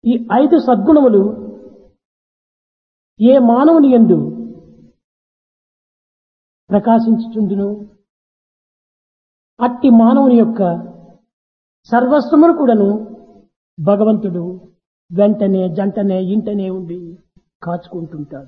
ఈ 5 సద్గుణములు ఏ మానవుని యందు ప్రకాశించుచుండును అట్టి మానవుని యొక్క సర్వస్వమును కూడాను భగవంతుడు వెంటనే జంటనే ఇంటనే ఉండి కాచుకుంటుంటాడు.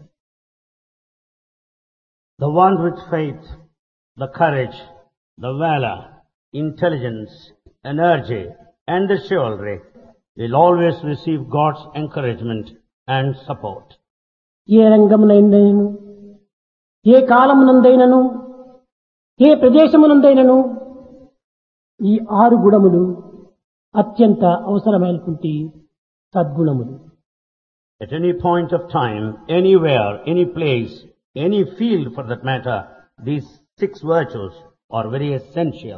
The one with faith, the courage, the valor, intelligence, energy and the chivalry will always receive God's encouragement and support. ఏ రంగమునందైనను ఏ కాలమునందైనను ఏ ప్రదేశమునందైనను ఈ 6 గుణములు అత్యంత అవసరమైనటువంటి సద్గుణములు. At any point of time, anywhere, any place, any field for that matter, these 6 virtues are very essential.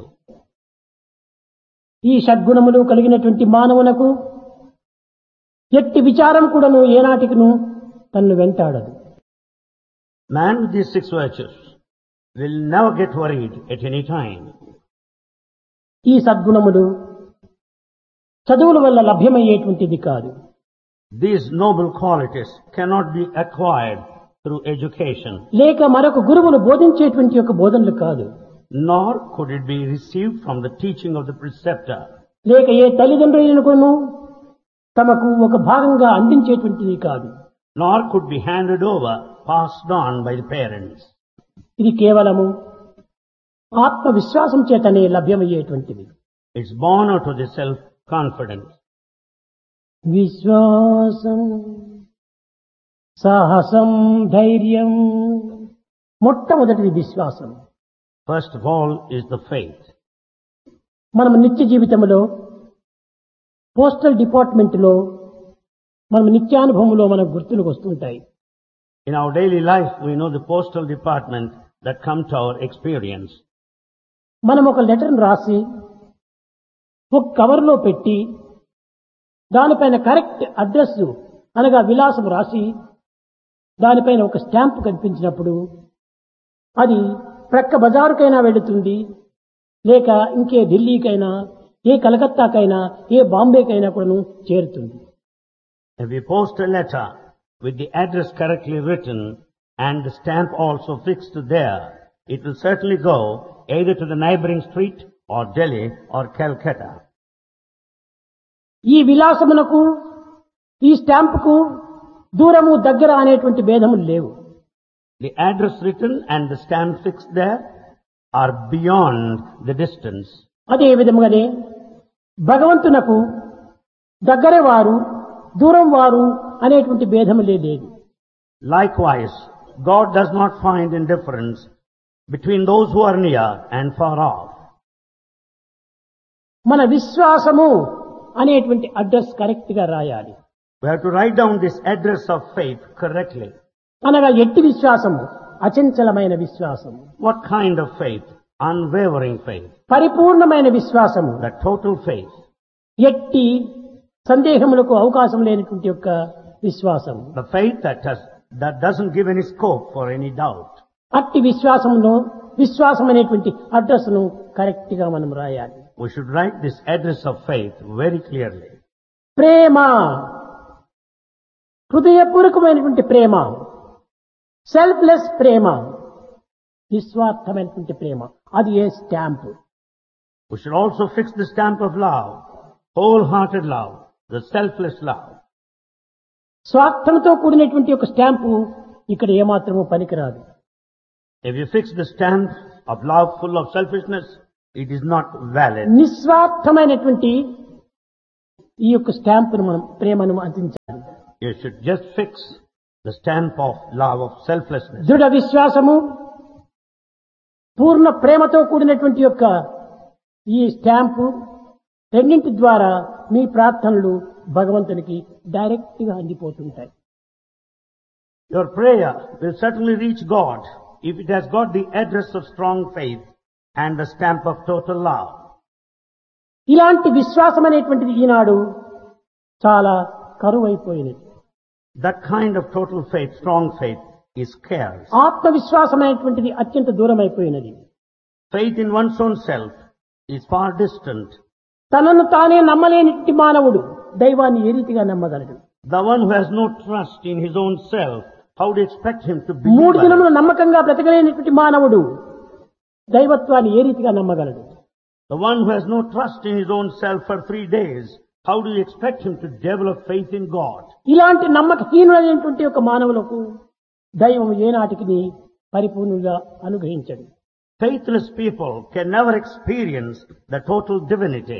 ఈ షడ్గుణములు కలిగినటువంటి మానవునకు ఎట్టి విచారం కూడాను ఏనాటికిను తన్ను వెంటాడదు. Man with these 6 virtues will never get worried at any time. ఈ సద్గుణములు చదువుల వల్ల లభ్యమయ్యేటువంటిది కాదు. These noble qualities cannot be acquired through education. లేక మరొక గురువులు బోధించేటువంటి యొక్క బోధనలు కాదు. Nor could it be received from the teaching of the preceptor. లేక ఏ తల్లిదండ్రులను తమకు ఒక భాగంగా అందించేటువంటిది కాదు. Nor could be handed over, passed on by the parents. ఇది కేవలము ఆత్మవిశ్వాసం చేతనే లభ్యమయ్యేటువంటిది. It's born out of the self-confidence. విశ్వాసం సాహసం ధైర్యం. మొట్టమొదటిది విశ్వాసం. First of all is the faith. మనం నిత్య జీవితంలో పోస్టల్ డిపార్ట్మెంట్ లో మనం నిత్యానుభవంలో మనకు గుర్తులకు వస్తుంటాయి. In our daily life, we know the postal department that come to our experience. మనం ఒక లెటర్ను రాసి ఒక కవర్లో పెట్టి దానిపైన కరెక్ట్ అడ్రస్ అనగా విలాసం రాసి దానిపైన ఒక స్టాంప్ కనిపించినప్పుడు అది ప్రక్క బజారుకైనా వెళుతుంది, లేక ఇంకే ఢిల్లీకైనా, ఏ కలకత్తాకైనా, ఏ బాంబేకైనా కూడా చేరుతుంది. If we post a letter with the address correctly written and the stamp also fixed there, it will certainly go either to the neighboring street or Delhi or Calcutta. ఈ విలాసమునకు ఈ స్టాంపుకు దూరము దగ్గర అనేటువంటి భేదములు లేవు. The address written and the stamp fixed there are beyond the distance. అదే విధముగానే భగవంతునకు దగ్గర వారు దూరం వారు అనేటువంటి భేదములే లేదు. Likewise, God does not find indifference between those who are near and far off. మన విశ్వాసము అనేటువంటి అడ్రస్ కరెక్ట్ గా రాయాలి. We have to write down this address of faith correctly. అనగా ఎట్టి విశ్వాసము అచంచలమైన విశ్వాసము. What kind of faith? Unwavering faith. పరిపూర్ణమైన విశ్వాసము. The total faith. ఎట్టి సందేహములకు అవకాశం లేనటువంటి యొక్క విశ్వాసము. The faith that doesn't give any scope for any doubt. అట్టి విశ్వాసంలో విశ్వాసం అనేటువంటి అడ్రస్ ను కరెక్ట్ గా మనం రాయాలి. We should write this address of faith very clearly. ప్రేమ, హృదయపూర్వకమైనటువంటి ప్రేమ, సెల్ఫ్లెస్ ప్రేమ, నిస్వార్థమైనటువంటి ప్రేమ, అది ఏ stamp. We should also fix the stamp of love, wholehearted love, the selfless love. స్వార్థంతో కూడినటువంటి ఒక స్టాంపు ఇక్కడ ఏమాత్రమూ పనికిరాదు. If you fix the stamp of love full of selfishness, it is not valid. నిస్వార్థమైనటువంటి ఈ యొక్క స్టాంపును మనం ప్రేమను అందించాలి. You should just fix the stamp of love of selflessness. దృఢ విశ్వాసము, పూర్ణ ప్రేమతో కూడినటువంటి యొక్క ఈ స్టాంపు రెండింటి ద్వారా మీ ప్రార్థనలు భగవంతునికి డైరెక్ట్ గా అందిపోతుంటాయి. Your prayer will certainly reach God if it has got the address of strong faith and the stamp of total love. ఇలాంటి విశ్వాసం అనేటువంటిది ఈనాడు చాలా కరువైపోయినది. That kind of total faith, strong faith, is scarce. ఆత్మవిశ్వాసం అనేటువంటిది అత్యంత దూరం అయిపోయినది. Faith in one's own self is far distant. తనను తానే నమ్మలేని మానవుడు దైవాన్ని ఏ రీతిగా నమ్మగలడు? The one who has no trust in his own self, how do you expect him to 3 believe? దినములు నమ్మకంగా బ్రతకలేనటువంటి మానవుడు దైవత్వాన్ని ఏ రీతిగా నమ్మగలడు? The one who has no trust in his own self for 3 days, how do you expect him to develop faith in God? ఇలాంటి నమ్మకహీనులైనటువంటి ఒక మానవులకు దైవం ఏనాటికి పరిపూర్ణంగా అనుగ్రహించడు. Faithless people can never experience the total divinity.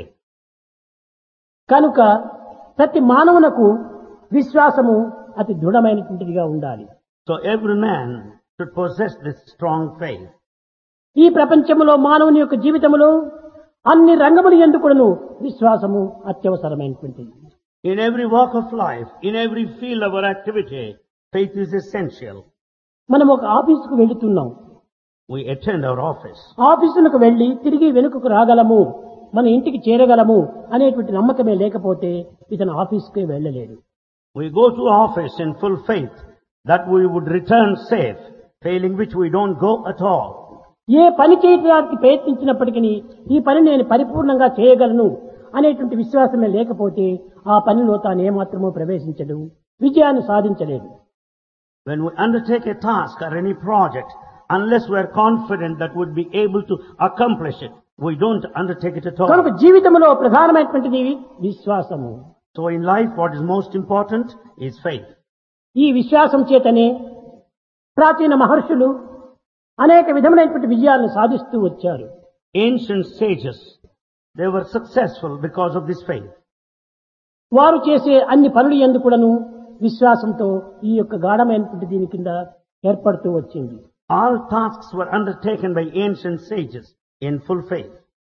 కనుక ప్రతి మానవునకు విశ్వాసము అతి దృఢమైనటువంటిదిగా ఉండాలి. So every man should possess this strong faith. ఈ ప్రపంచంలో మానవుని యొక్క జీవితంలో అన్ని రంగములు ఎందుకును విశ్వాసము అత్యవసరమైనటువంటిది. In every walk of life, in every field of our activity, faith is essential. మనం ఒక ఆఫీసుకు వెళుతున్నాం. We attend our office. ఆఫీసులకు వెళ్లి తిరిగి వెనుకకు రాగలము, మన ఇంటికి చేరగలము అనేటువంటి నమ్మకమే లేకపోతే ఇతను ఆఫీసుకే వెళ్ళలేడు. We go to office in full faith that we would return safe, failing which we don't go at all. ఏ పని చేయడానికి ప్రయత్నించినప్పటికీ ఈ పని నేను పరిపూర్ణంగా చేయగలను అనేటువంటి విశ్వాసమే లేకపోతే ఆ పనిలో తాను ఏమాత్రమూ ప్రవేశించడు, విజయాన్ని సాధించలేదు. When we undertake a task or any project, unless we are confident that we'd be able to accomplish it, we don't undertake it at all. కనుక జీవితంలో ప్రధానమైనటువంటిది విశ్వాసము. So in life, what is most important is faith. ఈ విశ్వాసం చేతనే ప్రాచీన మహర్షులు అనేక విధములైనటువంటి విజయాలను సాధిస్తూ వచ్చారు. Ancient sages, they were successful because of this faith. వారు చేసే అన్ని పనులు యందు కూడాను విశ్వాసంతో ఈ యొక్క గాఢమైనటువంటి దీని కింద ఏర్పడుతూ వచ్చింది. All tasks were undertaken by ancient sages in full faith.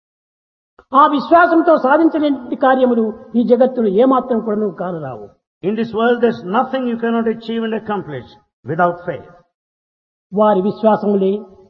ఆ విశ్వాసంతో సాధించలేని కార్యములు ఈ జగత్తులో ఏమాత్రం కూడాను కానరావు. In this world, there's nothing you cannot achieve and accomplish without faith. వారి విశ్వాసములే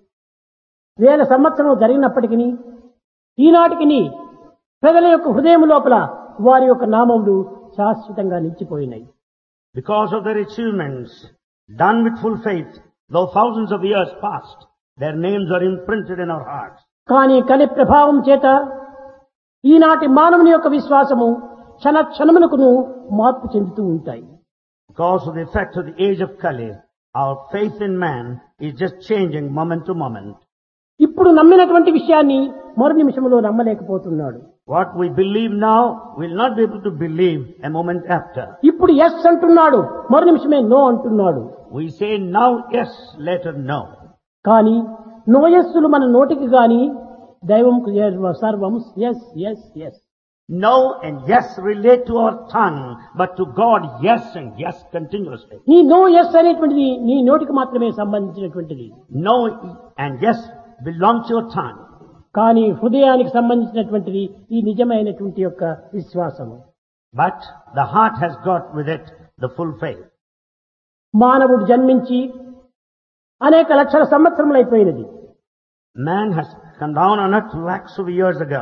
వేల సంవత్సరం జరిగినప్పటికీ ఈనాటికి ప్రజల యొక్క హృదయం లోపల వారి యొక్క నామములు శాశ్వతంగా నిలిచిపోయినాయి. Because of their achievements done with full faith, though thousands of years passed, their names are imprinted in our hearts. కానీ కలి ప్రభావం చేత ఈనాటి మానవుని యొక్క విశ్వాసము క్షణ క్షణమునకును మార్పు చెందుతూ ఉంటాయి. Because of the effect of the age of Kali, our faith in man is just changing moment to moment. ఇప్పుడు నమ్మినటువంటి విషయాన్ని మరు నిమిషంలో నమ్మలేకపోతున్నాడు. What we believe now, we'll not be able to believe a moment after. ఇప్పుడు yes అంటున్నాడు, మరు నిమిషమే no అంటున్నాడు. We say now yes, later no. కానీ నోయస్సులు మన నోటికి గాని దైవంకు సర్వం yes yes yes. No and yes relate to our tongue, but to God yes and yes continuously. నీ నో ఎస్ అనేటువంటిది నీ నోటికి మాత్రమే సంబంధించినటువంటిది. No and yes belong to your tongue. కానీ హృదయానికి సంబంధించినటువంటిది ఈ నిజమైనటువంటి యొక్క విశ్వాసము. But the heart has got with it the full faith. మానవుడు జన్మించి అనేక లక్షల సంవత్సరములు అయిపోయినది. Man has come down on earth lakhs of years ago.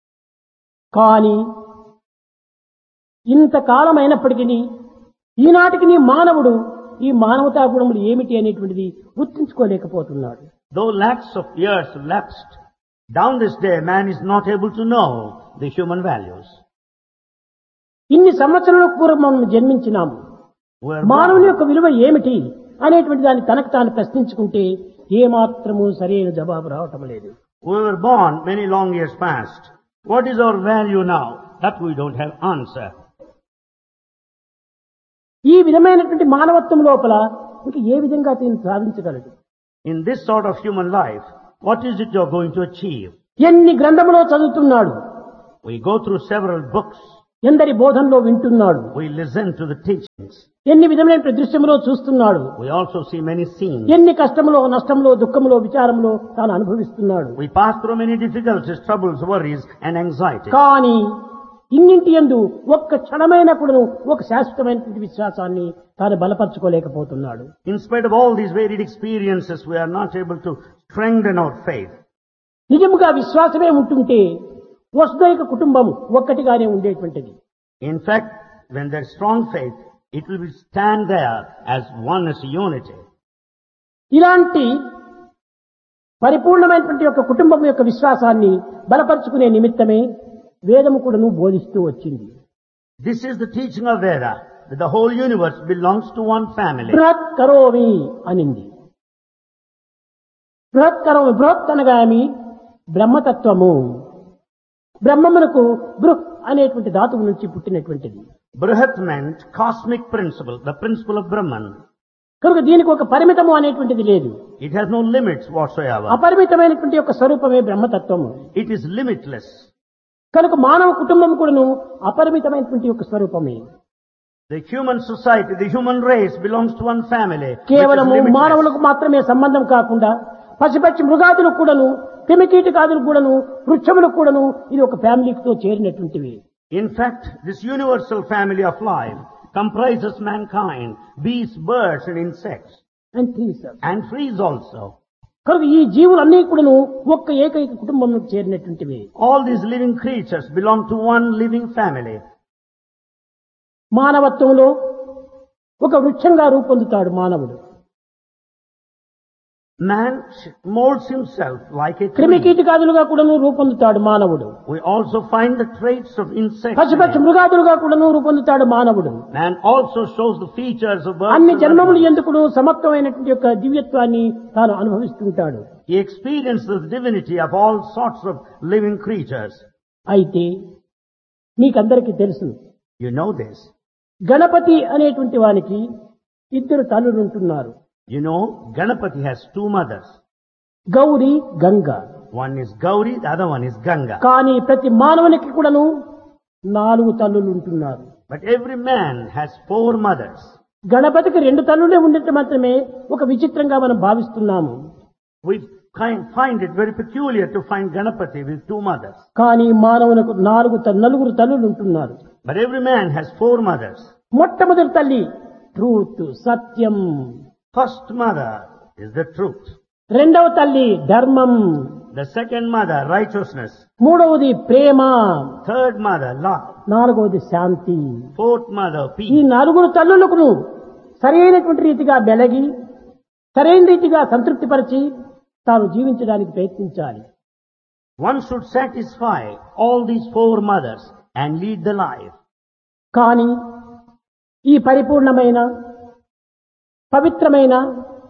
కానీ ఇంతకాలం అయినప్పటికీ ఈనాటికి మానవుడు ఈ మానవతా గుణములు ఏమిటి అనేటువంటిది గుర్తించుకోలేకపోతున్నాడు. Though lakhs of years lapsed, down this day man is not able to know the human values. ఇన్ని సంవత్సరాల పూర్వం మనం జన్మించినాము. మానవుని యొక్క విలువ ఏమిటి అనేటువంటి దాన్ని తనకు తాను ప్రశ్నించుకుంటే ఏమాత్రము సరైన జవాబు రావటం లేదు. We were born many long years past. What is our value now? That we don't have answer. ఈ విధమైనటువంటి మానవత్వం లోపల ఇంకా ఏ విధంగా దీన్ని సాధించగలడు? In this sort of human life, what is it you're going to achieve? ఎన్ని గ్రంథములో చదువుతున్నాడు, We go through several books. ఎందరి బోధనలో వింటున్నాడు, We listen to the teachings. ఎన్ని విధమైన దృశ్యములో చూస్తున్నాడు, We also see many scenes. ఎన్ని కష్టములో నష్టములో దుఃఖములో విచారములో తాను అనుభవిస్తున్నాడు. We pass through many difficulties, troubles, worries and anxiety. కానీ ఇన్నింటి యందు ఒక్క క్షణమైనప్పుడు ఒక శాశ్వతమైనటువంటి విశ్వాసాన్ని తాను బలపరచుకోలేకపోతున్నాడు. In spite of all these varied experiences, we are not able to strengthen our faith. నిజముగా విశ్వాసమే ఉంటుంటే వసుదైక కుటుంబం ఒక్కటిగానే ఉండేటువంటిది. In fact, when there's strong faith, it will stand there as one, as unity. ఇలాంటి పరిపూర్ణమైనటువంటి యొక్క కుటుంబం యొక్క విశ్వాసాన్ని బలపరుచుకునే నిమిత్తమే వేదము కూడాను బోధిస్తూ వచ్చింది. This is the teaching of Veda, that the whole universe belongs to one family. బృహత్ కరోమి అనింది. బృహత్ కరోమి, బృహత్ అనగామి బ్రహ్మతత్వము. బ్రహ్మమునకు బృహ్ అనేటువంటి ధాతువు నుంచి పుట్టినటువంటిది. Brihat meant cosmic principle, the principle of Brahman. కనుక దీనికి ఒక పరిమితము అనేటువంటిది లేదు. It has no limits whatsoever. అపరిమితమైనటువంటి యొక్క స్వరూపమే బ్రహ్మతత్వము. It is limitless. కనుక మానవ కుటుంబం కూడాను అపరిమితమైనటువంటి యొక్క స్వరూపమే. The human society, the human race belongs to one family. కేవలము మానవులకు మాత్రమే సంబంధం కాకుండా పశుపక్షి మృగాదులకు కూడాను, క్రిమికీటకాదులకు కూడాను, వృక్షములకు కూడాను ఇది ఒక ఫ్యామిలీతో చేరినటువంటివి. In fact, this universal family of life comprises mankind, beasts, birds and insects. And trees also. కనుక ఈ జీవులన్నీ కూడాను ఒక్క ఏకైక కుటుంబంలో చేరినటువంటివి. All these living creatures belong to one living family. మానవత్వంలో ఒక వృక్షంగా రూపొందుతాడు మానవుడు. Man molds himself like a tree. క్రిమికీటకాదులుగా కూడాను రూపొందుతాడు మానవుడు. We also find the traits of insects. పశుపక్షి మృగాదులుగా కూడాను రూపొందుతాడు మానవుడు. Man also shows the features of birds. అన్ని జన్మములు ఎందుకును సమగ్రమైనటువంటి యొక్క దివ్యత్వాన్ని తాను అనుభవిస్తుంటాడు. He experiences the divinity of all sorts of living creatures. అయితే మీకందరికీ తెలుసు, You know this. గణపతి అనేటువంటి వానికి ఇద్దరు తల్లులు ఉంటున్నారు. You know, Ganapati has two mothers. Gauri, Ganga. One is Gauri, the other one is Ganga. కానీ ప్రతి మానవునికి కూడాను 4 తల్లులు ఉంటున్నారు. But every man has 4 mothers. గణపతికి 2 తల్లులే ఉండటం మాత్రమే ఒక విచిత్రంగా మనం భావిస్తున్నాము. We find it very peculiar to find Ganapati with 2 mothers. కానీ మానవునికి 4 తల్లులు ఉంటున్నారు. But every man has 4 mothers. మొట్టమొదటి తల్లి truth, Satyam. First mother is the truth. రెండవ తల్లి ధర్మం. The second mother, righteousness. మూడవది ప్రేమ. Third mother, love. నాలుగవది శాంతి. Fourth mother, ఈ peace. 4 తల్లులకు సరైనటువంటి రీతిగా బెలగి, సరైన రీతిగా సంతృప్తిపరిచి తాను జీవించడానికి ప్రయత్నించాలి. One should satisfy all these 4 mothers and lead the life. కానీ ఈ పరిపూర్ణమైన, పవిత్రమైన,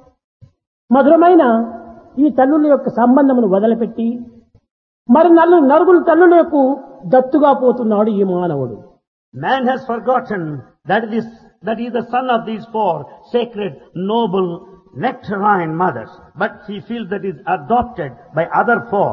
మధురమైన ఈ తల్లుల యొక్క సంబంధమును వదిలిపెట్టి మరి నలుగురు తల్లులకు దత్తుగా పోతున్నాడు ఈ మానవుడు. Man has forgotten that he is the son of these 4 sacred, noble, nectarine mothers, but he feels that he is adopted by other 4.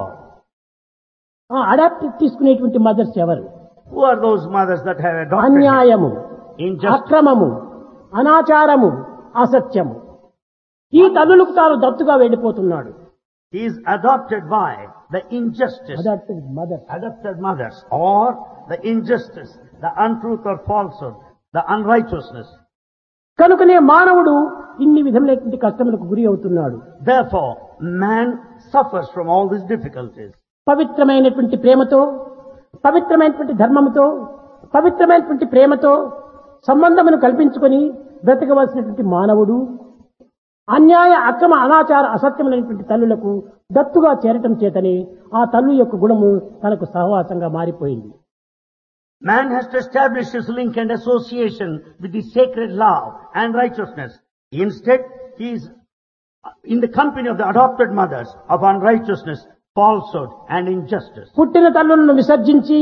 ఆ అడాప్ట్ తీసుకునేటువంటి మదర్స్ ఎవరు? Who are those mothers that have adopted him? అన్యాయము, Injustice. అక్రమము, అనాచారము, అసత్యము. ఈ తల్లులకు తాను దత్తుగా వెళ్ళిపోతున్నాడు. He is adopted by the injustice. Adopted mothers, or the injustice, the untruth or falsehood, the unrighteousness. కనుకనే మానవుడు ఇన్ని విధములైనటువంటి కష్టములకు గురి అవుతున్నాడు. Therefore, man suffers from all these difficulties. పవిత్రమైనటువంటి ప్రేమతో, పవిత్రమైనటువంటి ధర్మముతో, పవిత్రమైనటువంటి ప్రేమతో సంబంధమును కల్పించుకొని బ్రతకవలసినటువంటి మానవుడు అన్యాయ, అక్రమ, అనాచార, అసత్యమైనటువంటి తల్లులకు దత్తుగా చేరటం చేతనే ఆ తల్లు యొక్క గుణము తనకు సహవాసంగా మారిపోయింది. Man has to establish his link and association with the sacred love and righteousness. Instead, he is in the company of the adopted mothers of unrighteousness, falsehood and injustice. పుట్టిన తల్లులను విసర్జించి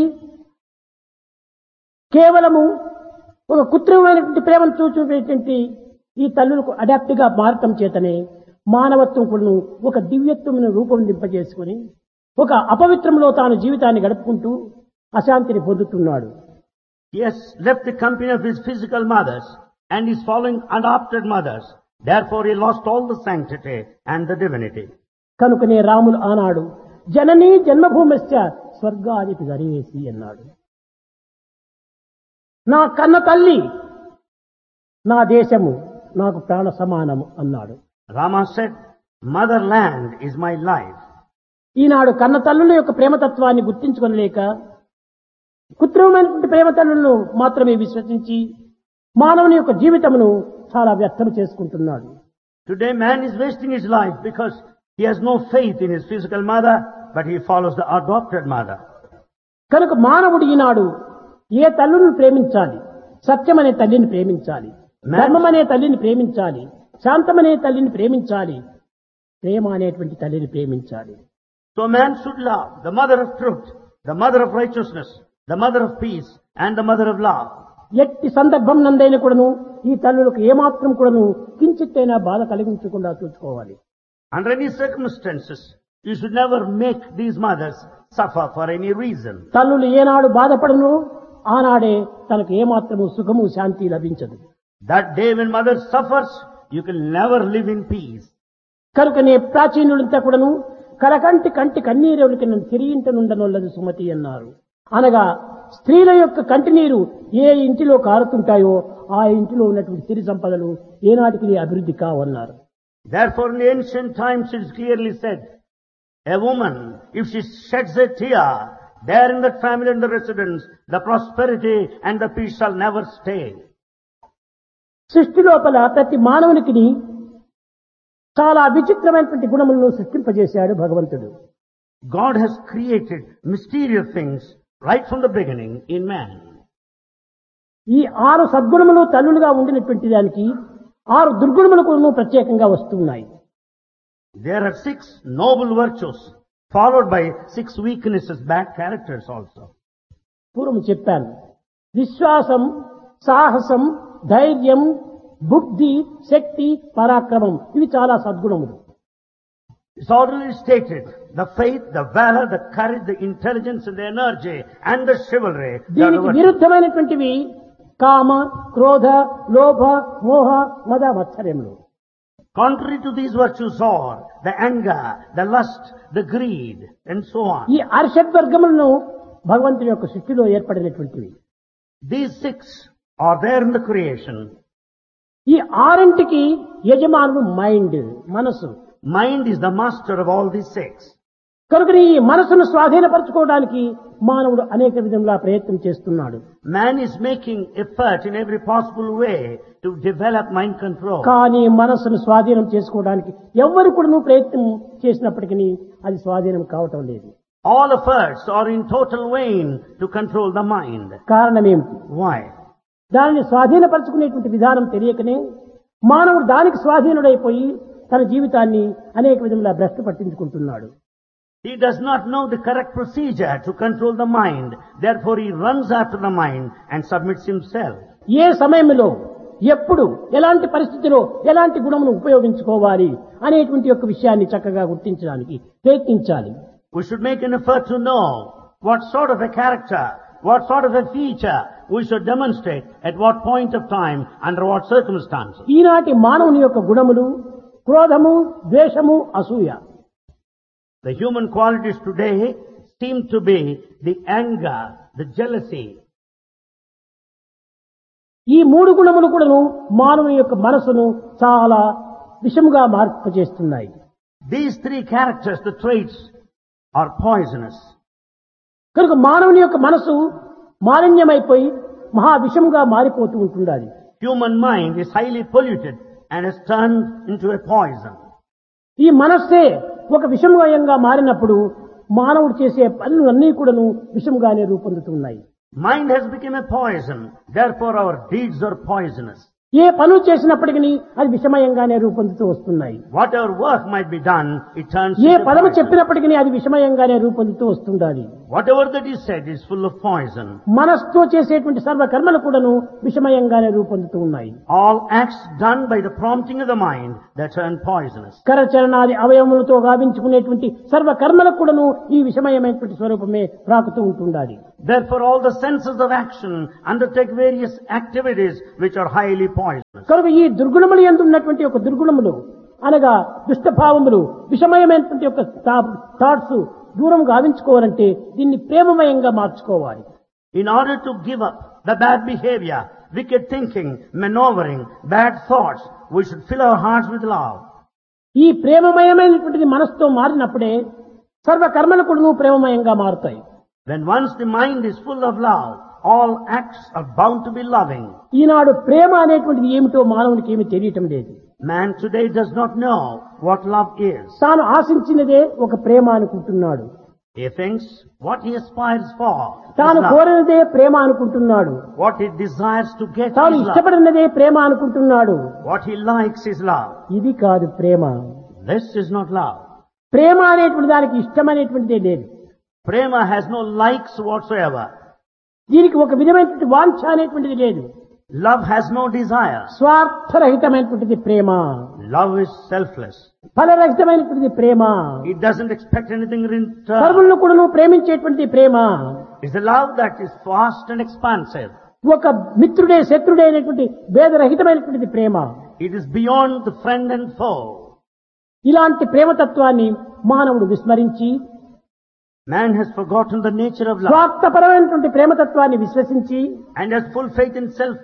కేవలము ఒక కృత్రిమమైనటువంటి ప్రేమను చూపేటువంటి ఈ తల్లులకు అడాప్ట్ గా మారటం చేతనే మానవత్వం కూడా ఒక దివ్యత్వమును రూపొందింపజేసుకుని ఒక అపవిత్రంలో తాను జీవితాన్ని గడుపుకుంటూ అశాంతిని పొందుతున్నాడు. He has left the company of his physical mothers and is following adopted mothers. Therefore, he lost all the sanctity and the divinity. కనుకనే రాములు ఆనాడు జననీ జన్మభూమిశ్చ స్వర్గానికి గరీయసి అన్నాడు. నా కన్న తల్లి, నా దేశము నాకు ప్రాణ సమానము అన్నాడు. Rama said, motherland is my life. ఈనాడు కన్న తల్లుల యొక్క ప్రేమతత్వాన్ని గుర్తించుకొనలేక కృత్రిమమైనటువంటి ప్రేమ తల్లులను మాత్రమే విశ్వసించి మానవుని యొక్క జీవితమును చాలా వ్యర్థం చేసుకుంటున్నాడు. Today man is wasting his life because he has no faith in his physical mother, but he follows the adopted mother. కనుక మానవుడు ఈనాడు ఏ తల్లులను ప్రేమించాలి? సత్యం అనే తల్లిని ప్రేమించాలి, ధర్మం అనే తల్లిని ప్రేమించాలి, శాంతమనే తల్లిని ప్రేమించాలి, ప్రేమ అనేటువంటి తల్లిని ప్రేమించాలి. So man should love the mother of truth, the mother of righteousness, the mother of peace, and the mother of love. ఎట్టి సందర్భం నందైన కూడాను ఈ తల్లులకు ఏమాత్రం కూడాను కించిత్తైనా బాధ కలిగించకుండా చూసుకోవాలి. Under any circumstances, you should never make these mothers suffer for any reason. తల్లులు ఏనాడు బాధపడను ఆనాడే తనకు ఏమాత్రము సుఖము శాంతి లభించదు. That day when mother suffers, you can never live in peace. కనుకనే ప్రాచీనులంతా కూడాను కరకంటి కంటి కన్నీరెవరికి నన్ను తిరిగింట నుండనొల్లదు సుమతి అన్నారు. అనగా స్త్రీల యొక్క కంటినీరు ఏ ఇంటిలో కారుతుంటాయో ఆ ఇంటిలో ఉన్నటువంటి సిరి సంపదలు ఏనాటికి అభివృద్ధి కావన్నారు. Therefore in the ancient times it is clearly said, a woman, if she sheds a tear, there in that family and the residence, the prosperity and the peace shall never stay. సృష్టి లోపల ప్రతి మానవునికి చాలా విచిత్రమైనటువంటి గుణములను సృష్టింపజేశాడు భగవంతుడు. God has created mysterious things right from the beginning in man. ఈ 6 సద్గుణములు తల్లులుగా ఉండినటువంటి దానికి 6 దుర్గుణములు ప్రత్యేకంగా వస్తున్నాయి. There are 6 noble virtues followed by 6 weaknesses, bad characters also. పూర్వం చెప్పాను, విశ్వాసం, సాహసం, ధైర్యం, బుద్ధి, శక్తి, పరాక్రమం ఇవి చాలా సద్గుణములు. It's already stated, the faith, the valor, the courage, the intelligence and the energy and the chivalry. దీనికి విరుద్ధమైనటువంటివి కామ, క్రోధ, లోభ, మోహ, మద, మత్సర్యములు. Contrary to these virtues are the anger, the lust, the greed and so on. ఈ అర్షద్వర్గములను భగవంతుని యొక్క సృష్టిలో ఏర్పడినటువంటివి. These 6 are there in the creation. ఈ 6ంటికి యజమానుడు మైండ్, మనసు. Mind is the master of all these 6. కనుక ఈ మనసును స్వాధీనపరచుకోవడానికి మానవుడు అనేక విధంగా ప్రయత్నం చేస్తున్నాడు. Man is making effort in every possible way to develop mind control. కానీ మనసును స్వాధీనం చేసుకోవడానికి ఎవ్వరు కూడా ప్రయత్నం చేసినప్పటికీ అది స్వాధీనం కావటం లేదు. All efforts are in total vain to control the mind. కారణం ఏమిటి? Why? దానిని స్వాధీనపరచుకునేటువంటి విధానం తెలియకనే మానవుడు దానికి స్వాధీనుడైపోయి తన జీవితాన్ని అనేక విధంగా భ్రష్టు పట్టించుకుంటున్నాడు. He does not know the correct procedure to control the mind. Therefore he runs after the mind and submits himself. ఏ సమయంలో, ఎప్పుడు, ఎలాంటి పరిస్థితిలో ఎలాంటి గుణమును ఉపయోగించుకోవాలి అనేటువంటి యొక్క విషయాన్ని చక్కగా గుర్తించడానికి ప్రయత్నించాలి. We should make an effort to know what sort of a character, what sort of a feature we should demonstrate at what point of time, under what circumstances. ఈనాటి మానవుని యొక్క గుణములు క్రోధము, ద్వేషము, అసూయ. The human qualities today seem to be the anger, the jealousy. ఈ 3 గుణములు కూడాను మానవుని యొక్క మనసును చాలా విషముగా మార్పుచేస్తున్నాయి. These 3 characters, the traits, are poisonous. కనుక మానవుని యొక్క మనసు మాలిన్యమైపోయి మహా విషముగా మారిపోతూ ఉంటుండాలి. Human mind is highly polluted and has turned into a poison. ఈ మనస్సే ఒక విషమయంగా మారినప్పుడు మానవుడు చేసే పనులన్నీ కూడాను విషముగానే రూపొందుతున్నాయి. Mind has become a poison, therefore our deeds are poisonous. ఏ పనులు చేసినప్పటికీ అది విషమయంగానే రూపొందుతూ వస్తున్నాయి. Whatever work might be done, it turns A into పదము poison. చెప్పినప్పటికీ అది విషమయంగానే రూపొందుతూ వస్తుండాలి. Whatever that is said is full of poison. మనస్సుతో చేసేటువంటి సర్వ కర్మలు కూడాను విషమయంగానే రూపొందుతూ ఉన్నాయి. All acts done by the prompting of the mind, that turn poisonous. కరచరణాది అవయవములతో గావించుకునేటువంటి సర్వ కర్మలకు కూడాను ఈ విషమయమైనటువంటి స్వరూపమే రాకుతూ ఉంటుండాలి. Therefore all the senses of action undertake various activities which are highly poisonous. కనుక ఈ దుర్గుణములు యందు ఉన్నటువంటి ఒక దుర్గుణములు అనగా దుష్టభావములు విషమయమైనటువంటి యొక్క థాట్స్ దూరం గావించుకోవాలంటే దీన్ని ప్రేమమయంగా మార్చుకోవాలి. In order to give up the bad behavior, wicked thinking, maneuvering, bad thoughts, we should fill our hearts with love. ఈ ప్రేమమయమైనటువంటిది మనసుతో మారినప్పుడే సర్వ కర్మలు కూడా ప్రేమమయంగా మారుతాయి. When once the mind is full of love, all acts are bound to be loving. ఈనాడు ప్రేమ అనేటువంటిది ఏమిటో మానవునికి ఏమీ తెలియటం లేదు. Man today does not know what love is. తాను ఆశించినదే ఒక ప్రేమ అనుకుంటున్నాడు. He thinks what he aspires for is తాను love. కోరినదే ప్రేమ అనుకుంటున్నాడు. What he desires to get తాను is love. ఇష్టపడినదే ప్రేమ అనుకుంటున్నాడు. What he likes is love. ఇది కాదు ప్రేమ. This is not love. ప్రేమ అనేటువంటి దానికి ఇష్టం అనేటువంటిదే లేదు. Prema has no likes whatsoever. దీనికి ఒక విధమైనటువంటి వాంఛ అనేటువంటిది లేదు. Love has no desire. స్వార్థరహితమైనటువంటిది Prema. Love is selfless. ఫలరహితమైనటువంటిది Prema. It doesn't expect anything in return. సర్వులను కూడా నువ్వు ప్రేమించేటువంటిది ప్రేమ. It's a love that is vast and expansive. ఒక మిత్రుడే శత్రుడే అనేటువంటి భేదరహితమైనటువంటిది ప్రేమ. It is beyond the friend and foe. ఇలాంటి ప్రేమతత్వాన్ని మానవుడు విస్మరించి Man has forgotten the nature of love స్వార్థపరమైనటువంటి ప్రేమతత్వాన్ని విశ్వసించి and has full faith in self.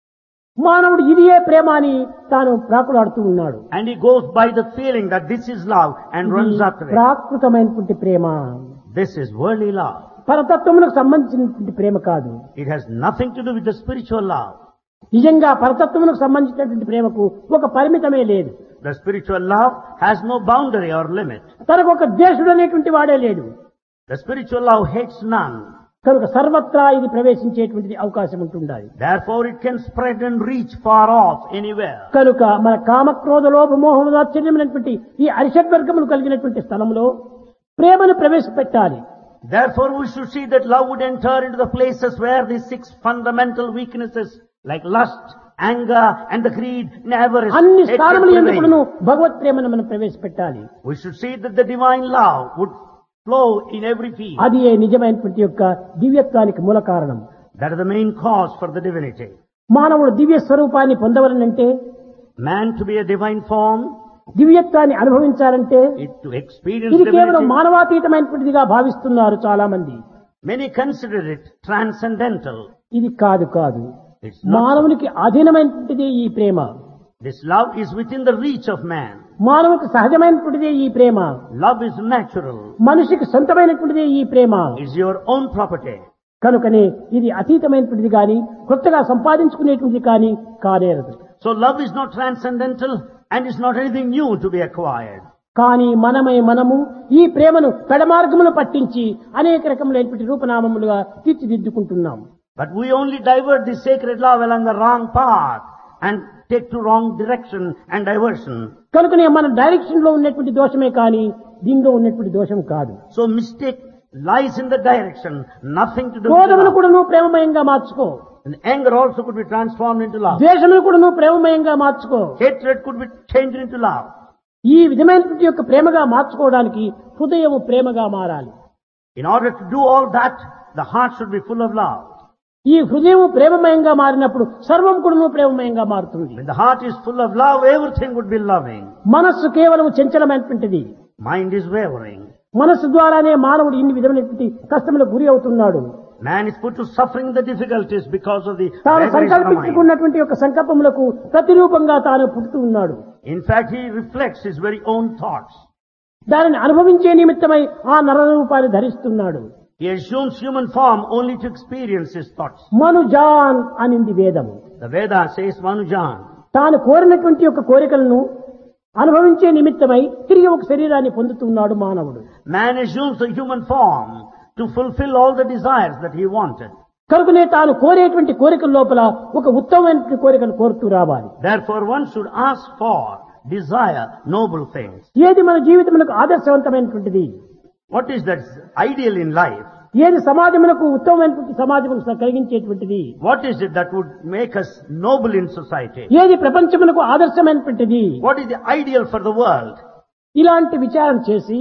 మానవుడు ఇదియే ప్రేమ అని తాను ప్రాకులాడుతూ ఉన్నాడు. And he goes by the feeling that this is love and runs after it. ప్రాకృతమైనటువంటి Prema, This is worldly love. పరతత్వములకు సంబంధించినటువంటి ప్రేమ కాదు. It has nothing to do with the spiritual love. నిజంగా పరతత్వములకు సంబంధించినటువంటి ప్రేమకు ఒక పరిమితమే లేదు. The spiritual love has no boundary or limit. తనకు ఒక ద్వేషుడు అనేటువంటి వాడే లేడు. The spiritual love hates none. కనుక సర్వత్రా ఇది ప్రవేశించేటువంటి అవకాశం ఉంటుండాలి. Therefore it can spread and reach far off anywhere. కనుక మన కామక్రోధ లోభ మోహం ఆశ్చర్యమైనటువంటి ఈ అరిషడ్వర్గములు కలిగినటువంటి స్థలంలో ప్రేమను ప్రవేశపెట్టాలి. Therefore we should see that love would enter into the places where these 6 fundamental weaknesses like lust, anger and the greed and avarice అన్ని hatred స్థానములు prevail. ఎందుకును భగవత్ ప్రేమను మనం ప్రవేశపెట్టాలి. We should see that the divine love would flow in every field. అది ఏ నిజమైనటువంటి యొక్క దివ్యత్వానికి మూల కారణం. That is the main cause for the divinity. మానవుడు దివ్య స్వరూపాన్ని పొందవలనంటే, Man to be a divine form, దివ్యత్వాన్ని అనుభవించాలంటే to experience ఇది కేవలం divinity, మానవాతీతమైనటువంటిదిగా భావిస్తున్నారు చాలా మంది. many consider it transcendental. ఇది కాదు కాదు. It's not. మానవునికి అధీనమైనటువంటిది ఈ ప్రేమ. This love is within the reach of man. మానవునికి సహజమైనటువంటిదే ఈ ప్రేమ. Love is natural. మనిషికి సొంతమైనటువంటిదే ఈ ప్రేమ. It's your own property. కనుకనే ఇది అతీతమైనటువంటిది కానీ కొత్తగా సంపాదించుకునేటువంటిది కానీ కానేరదు. So love is not transcendental and is not anything new to be acquired. కానీ మనము ఈ ప్రేమను పెడమార్గములు పట్టించి అనేక రకములైనటువంటి రూపనామములుగా తీర్చిదిద్దుకుంటున్నాం. But we only divert the sacred love along the wrong path and take to wrong direction and diversion. కనుకనే మన direction లో ఉన్నటువంటి దోషమే కానీ దీనిలో ఉన్నటువంటి దోషం కాదు. So mistake lies in the direction, nothing to do with క్రోధమును love. కూడా నువ్వు ప్రేమమయంగా మార్చుకో. And anger also could be transformed into love. ద్వేషమును కూడా నువ్వు ప్రేమమయంగా మార్చుకో. Hatred could be changed into love. ఈ విధమైనటువంటి యొక్క ప్రేమగా మార్చుకోవడానికి హృదయము ప్రేమగా మారాలి. In order to do all that, the heart should be full of love. ఈ హృదయం ప్రేమమయంగా మారినప్పుడు సర్వం కూడా ప్రేమమయంగా మారుతుంది. When the heart is full of love, everything would be loving. మనస్సు కేవలం చంచలమైనటువంటిది. Mind is wavering. మనస్సు ద్వారానే మానవుడు ఇన్ని విధమైనటువంటి కష్టములకు గురి అవుతున్నాడు. Man is put to suffering the difficulties because of the తాను vagaries of the mind. సంకల్పించుకున్నటువంటి యొక్క సంకల్పములకు ప్రతిరూపంగా తాను పుట్టుతూ ఉన్నాడు. In fact, he reflects his very own thoughts. దానిని అనుభవించే నిమిత్తమై ఆ నరరూపాన్ని ధరిస్తున్నాడు. He assumes human form only to experience his thoughts. మనుజాన్ అనింది వేదము. The Veda says Manujan. తాను కోరినటువంటి యొక్క కోరికలను అనుభవించే నిమిత్తమై తిరిగి ఒక శరీరాన్ని పొందుతున్నాడు మానవుడు. Man assumes the human form to fulfill all the desires that he wanted. కనుకనే తాను కోరేటువంటి కోరికల లోపల ఒక ఉత్తమమైనటువంటి కోరికను కోరుతూ రావాలి. Therefore, one should ask for, desire noble things. ఏది మన జీవితములకు ఆదర్శవంతమైనటువంటిది, What is that ideal in life? ఏది సమాజములకు ఉత్తమమైనటువంటి సమాజమును కలిగించేటువంటిది, What is it that would make us noble in society? ఏది ప్రపంచములకు ఆదర్శమైనటువంటిది, What is the ideal for the world? ఇలాంటి విచారం చేసి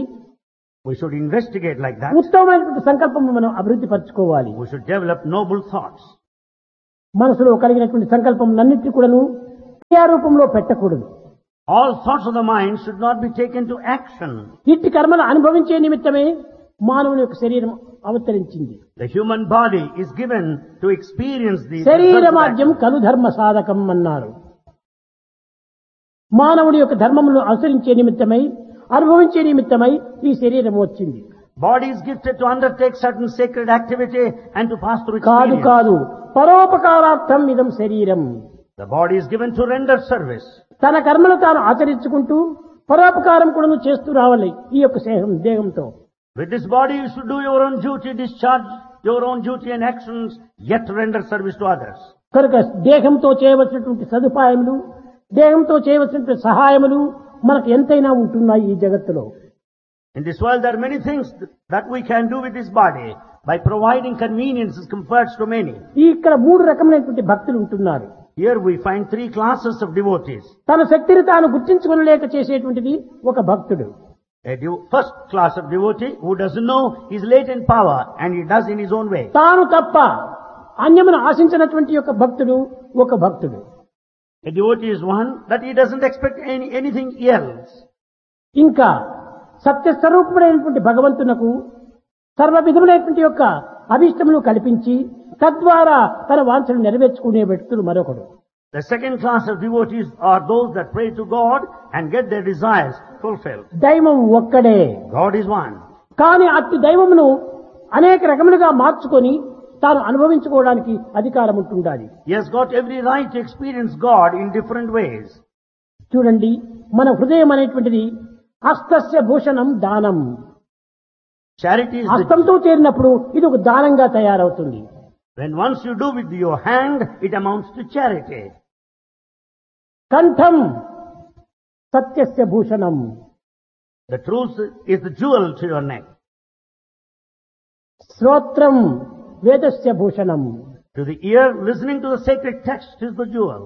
We should investigate like that. ఉత్తమమైనటువంటి సంకల్పము మనం అభివృద్ధి పరచుకోవాలి. We should develop noble thoughts. మనసులో కలిగినటువంటి సంకల్పం అన్నిటి కూడాను క్రియారూపంలో పెట్టకూడదు. All thoughts of the mind should not be taken to action. ఇట్టి కర్మను అనుభవించే నిమిత్తమే మానవుని యొక్క శరీరం అవతరించింది. The human body is given to experience the శరీరమాద్యం కలు ధర్మ సాధకం అన్నారు. మానవుడి యొక్క ధర్మమును అనుసరించే నిమిత్తమై అనుభవించే నిమిత్తమై ఈ శరీరం వచ్చింది. Body is gifted to undertake certain sacred activity and to pass through కాదు experience. కాదు పరోపకారార్థం ఇదం శరీరం. The body is given to render service. తన కర్మను తాను ఆచరించుకుంటూ పరోపకారం కూడా చేస్తూ రావాలి ఈ యొక్క దేహంతో. With this body you should do your own duty, discharge your own duty and actions, yet render service to others. కనుక దేహంతో చేయవలసినటువంటి సదుపాయములు, దేహంతో చేయవలసినటువంటి సహాయములు మనకు ఎంతైనా ఉంటున్నాయి ఈ జగత్తులో. In this world there are many things that we can do with this body by providing conveniences, comforts to many. ఇక్కడ మూడు రకమైనటువంటి భక్తులు ఉంటున్నారు. Here we find three classes of devotees. తన శక్తిని తాను గుర్తించుకొనలేక చేసేటువంటిది ఒక భక్తుడు. First class of devotee who doesn't know his latent power and he does in his own way. తాను తప్ప అన్యమును ఆశించినటువంటి యొక్క భక్తుడు ఒక భక్తుడు. A devotee is one that he doesn't expect anything else. ఇంకా సత్యస్వరూపుడైనటువంటి భగవంతునకు సర్వ విధములైనటువంటి యొక్క అభిష్టములు కల్పించి తద్వారా తన వాంఛలు నెరవేర్చుకునే వ్యక్తులు మరొకడు. The second class of devotees are those that pray to God and get their desires fulfilled. దైవం ఒక్కడే. God is one. కానీ అట్టి దైవమును అనేక రకములుగా మార్చుకొని తాను అనుభవించుకోవడానికి అధికారం ఉంటుండాలి. He has got every right to experience God in different ways. చూడండి, మన హృదయం అనేటువంటిది హస్తస్య భూషణం దానం. Charity is హస్తంతో చేరినప్పుడు ఇది ఒక దానంగా తయారవుతుంది. when once you do with your hand, it amounts to charity. కంఠం సత్యస్య Bhushanam. The truth is the jewel to your neck. శ్రోత్రం వేదస్య Bhushanam. To the ear, listening to the sacred text is the jewel.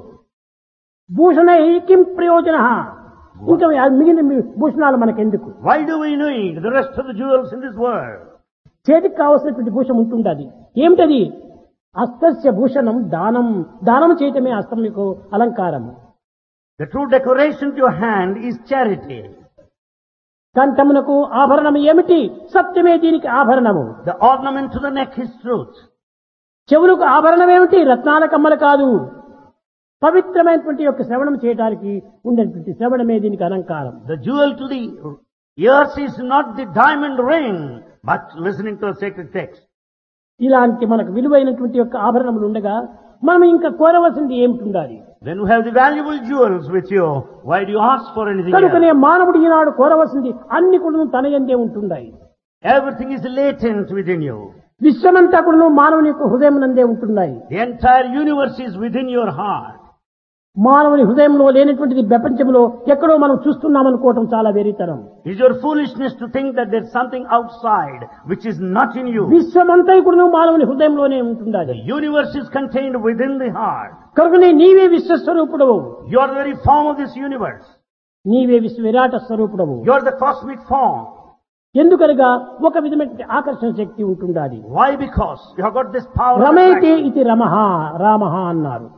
భూషణై కిం ప్రయోజన. ఇంకా మిగిలిన భూషణాలు మనకెందుకు? Why do we need the rest of the jewels in this world? చేతికి కావలసినటువంటి భూషణం ఉంటుండది. ఏమిటది? హస్తస్య భూషణం దానం. దానం చేయటమే హస్తం మీకు అలంకారము. The true decoration to your hand is charity. కంఠమునకు ఆభరణం ఏమిటి? సత్యమే దీనికి ఆభరణము. The ornament to the neck is truth. చెవులకు ఆభరణం ఏమిటి? రత్నాల కమ్మలు కాదు, పవిత్రమైనటువంటి యొక్క శ్రవణం చేయడానికి ఉండేటువంటి శ్రవణమే దీనికి అలంకారం. The jewel to the ears is not the diamond ring, but listening to a sacred text. ఇలాంటి మనకు విలువైనటువంటి యొక్క ఆభరణములు ఉండగా మనం ఇంకా కోరవలసింది ఏమిటి ఉండాలి? Then you have the valuable jewels with you. Why do you ask for anything కనుకనే else? మానవుడు ఈనాడు కోరవలసింది అన్ని కూడా తన యందే ఉంటున్నాయి. Everything is latent within you. విశ్వమంతా కూడా మానవుని యొక్క హృదయం నందే ఉంటున్నాయి. The entire universe is within your heart. మానవుని హృదయంలో లేనటువంటిది ప్రపంచంలో ఎక్కడో మనం చూస్తున్నామనుకోవటం చాలా వెరితనం. It is your foolishness to think that there's something outside which is not in you. విశ్వమంతా కూడా మానవుని హృదయంలోనే The ఉంటున్నది. universe is contained within the heart. కనుకనే నీవే విశ్వస్వరూపుడవు. You are the very form of this universe. నీవే విశ్వ విరాట స్వరూపుడవు. You are the cosmic form. ఎందుకనగా ఒక విధమైన ఆకర్షణ శక్తి ఉంటుండాలి. Why? Because you have got this power of రమేతే attraction. ఇది రమః రామః అన్నారు.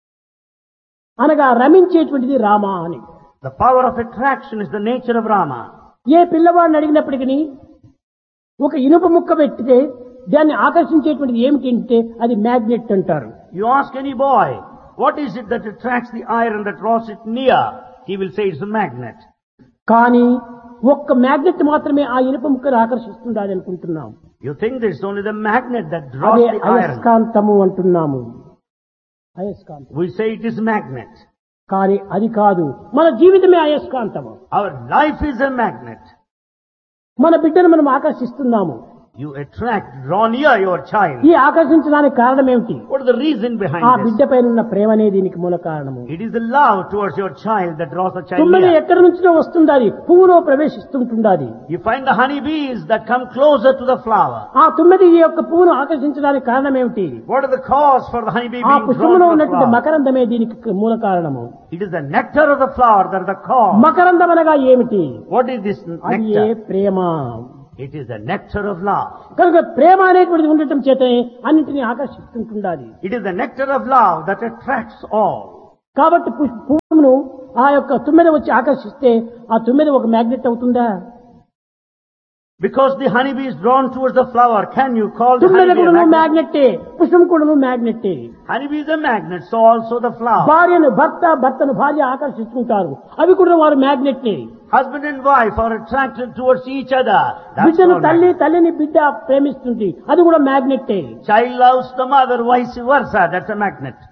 అనగా రమించేటువంటిది రామ అని. The power of attraction is the nature of Rama. ఏ పిల్లవాడిని అడిగినప్పటికీ ఒక ఇనుప ముక్క పెట్టితే దాన్ని ఆకర్షించేటువంటిది ఏమిటి అంటే అది మ్యాగ్నెట్ అంటారు. You ask any boy, what is it that attracts the iron that draws it near? He will say it's a magnet. కానీ ఒక్క మ్యాగ్నెట్ మాత్రమే ఆ ఇనుప ముక్కను ఆకర్షిస్తుందని అనుకుంటున్నాం. You think there's only the magnet that draws అదే the iron. అయస్కాంతము అంటున్నాము. అయస్కాంతం. We say it is magnet. కానీ అది కాదు, మన జీవితమే అయస్కాంతము. Our life is a magnet. మన బిడ్డను మనం ఆకర్షిస్తున్నాము. You attract, draw near your child. ఈ ఆకర్షించడానికి కారణం ఏమిటి? What is the reason ఆ behind this? బిడ్డ పైన ఉన్న ప్రేమనే దీనికి మూల కారణము. It is the love towards your child that draws the child తుమ్మెద near. ఎక్కడి నుంచో వస్తుండాలి, పువ్వులో ప్రవేశిస్తుంటుండాలి. You find the honeybees that come closer to the flower. ఆ తుమ్మెద ఈ యొక్క పువ్వును ఆకర్షించడానికి కారణం ఏమిటి? What is the cause for the honeybee ఆ being పుష్పంలో drawn to the ఉన్నటువంటి flower? మకరందమే దీనికి మూల కారణము. It is the nectar of the flower that is the cause. మకరందం అనగా ఏమిటి? What is this అది ఏ nectar? Prema. It is the nectar of love. కనుక ప్రేమ అనేటువంటిది ఉండటం చేతనే అన్నింటినీ ఆకర్షిస్తుంటుండాలి. It is the nectar of love that attracts all. కాబట్టి పువ్వును ఆ యొక్క తుమ్మెద వచ్చి ఆకర్షిస్తే ఆ తుమ్మెద ఒక మ్యాగ్నెట్ అవుతుందా? Because the honeybee is drawn towards the flower, can you call the తుమ్మెద honeybee a కూడాను magnet? మ్యాగ్నెట్టే, పుష్పం కూడాను మ్యాగ్నెట్టే. Honeybee is a magnet, so also the flower. భార్యను భర్తను భార్య ఆకర్షిస్తుంటారు, అవి కూడా వారు మ్యాగ్నెట్టే. Husband and wife are attracted towards each other. That's బిడ్డను called తల్లి, magnet. తల్లిని బిడ్డ ప్రేమిస్తుంది, అది కూడా మ్యాగ్నెట్టే. Child loves the mother, vice versa. That's a magnet.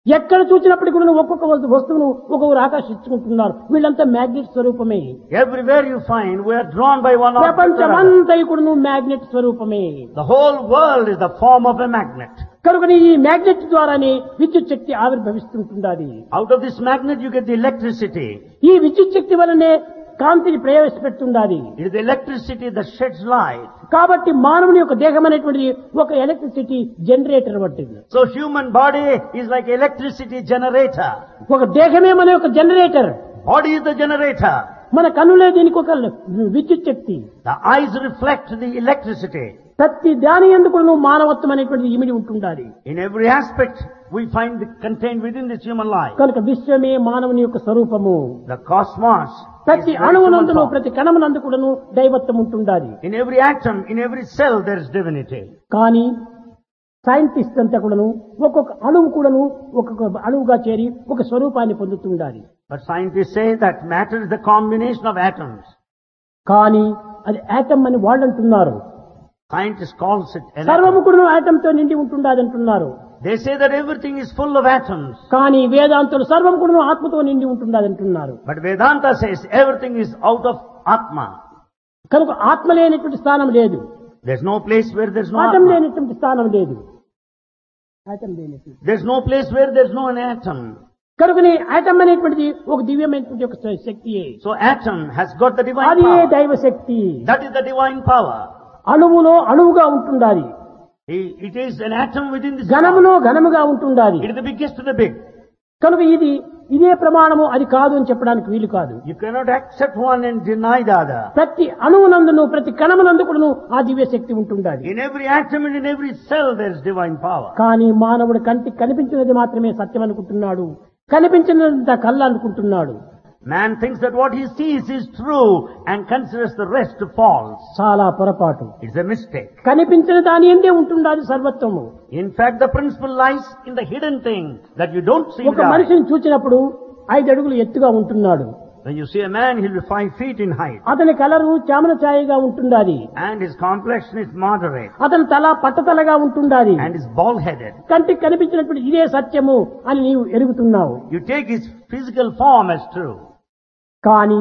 ఎక్కడ చూసినప్పటికీ కూడా ఒక్కొక్క వస్తువును ఒక్కొక్కరు ఆకర్షించుకుంటున్నారు. వీళ్ళంతా మ్యాగ్నెట్ స్వరూపమే. Everywhere you find, we are drawn by one object or other. ప్రపంచమంతా కూడా మ్యాగ్నెట్ స్వరూపమే. The whole world is the form of a magnet. కనుక ఈ మ్యాగ్నెట్ ద్వారానే విద్యుత్ శక్తి ఆవిర్భవిస్తుంటుంది. Out of this magnet you get the electricity. ఈ విద్యుత్ శక్తి వలనే కాంతిని ప్రవేశపెడుతుండాలి. It is the electricity that sheds light. కాబట్టి మానవుని యొక్క దేహం అనేటువంటిది ఒక ఎలక్ట్రిసిటీ జనరేటర్ వంటిది. So human body is like electricity generator. ఒక దేహమే మన యొక్క generator. Body is the generator. మన కన్నులే దీనికి ఒక విద్యుత్ శక్తి. The eyes reflect the electricity. ప్రతి దాని యందు కూడా మానవత్వం అనేటువంటిది ఇమిడి ఉంటుండాలి. In every aspect we find it contained within this human life. కనుక విశ్వమే మానవుని యొక్క స్వరూపము. The cosmos. ప్రతి అణువునందును ప్రతి కణమునందు కూడాను దైవత్వం ఉంటుండాలి. In every atom, in every cell there is divinity. కానీ సైంటిస్ట్ అంతా కూడాను ఒక్కొక్క అణువు కూడాను ఒక్కొక్క అణువుగా చేరి ఒక స్వరూపాన్ని పొందుతుండాలి. But scientists say that matter is the combination of atoms. కానీ అది ఆటమ్ అని వాళ్ళు అంటున్నారు. Scientists calls it an సర్వము atom. కూడాను ఆటమ్ తో నిండి ఉంటుండాలి అంటున్నారు. They say that everything is full of atoms. కానీ వేదాంతులు సర్వం కూడాను ఆత్మతో నిండి ఉంటుండాలి అంటున్నారు. But Vedanta says everything is out of Atma. కనుక ఆత్మ లేనటువంటి స్థానం లేదు. There's no place where there's no atom Atma. లేనటువంటి స్థానం లేదు. ఆటం లేనటువంటి There's no place where there's no an atom. కనుకనే ఆటం అనేటువంటిది ఒక దివ్యమైనటువంటి ఒక శక్తియే. So atom has got the divine అది power. దైవ శక్తి. That is the divine power. అణువులో అణువుగా ఉంటుండాలి. It is an atom within this ఘనములో ఘనముగా ఉంటుండాలి. It is the biggest of the big. కనుక ఇదే ప్రమాణము అది కాదు అని చెప్పడానికి వీలు కాదు. You cannot accept one and deny the other. ప్రతి అణువునందును ప్రతి కణమునందు కూడాను ఆ దివ్య శక్తి ఉంటుండాలి. In every atom and in every cell there is divine power. కానీ మానవుడు కంటికి కనిపించినది మాత్రమే సత్యం అనుకుంటున్నాడు. కనిపించినంత కళ్ళ అనుకుంటున్నాడు. Man thinks that what he sees is true and considers the rest false. చాలా పొరపాటు. It's a mistake. కనిపించిన దాని ఎందే ఉంటుండాలి సర్వత్వము. In fact, the principle lies in the hidden thing that you don't see ఒక with the eye. మనిషిని చూచినప్పుడు 5 అడుగులు ఎత్తుగా ఉంటున్నాడు. When you see a man, he'll be 5 feet in height. అతని కలరు చామన ఛాయగా ఉంటుండాలి. And his complexion is moderate. అతని తల పట్టతలగా ఉంటుండాలి. And is bald-headed. కంటికి కనిపించినప్పుడు ఇదే సత్యము అని నీవు ఎరుగుతున్నావు. You take his physical form as true. కానీ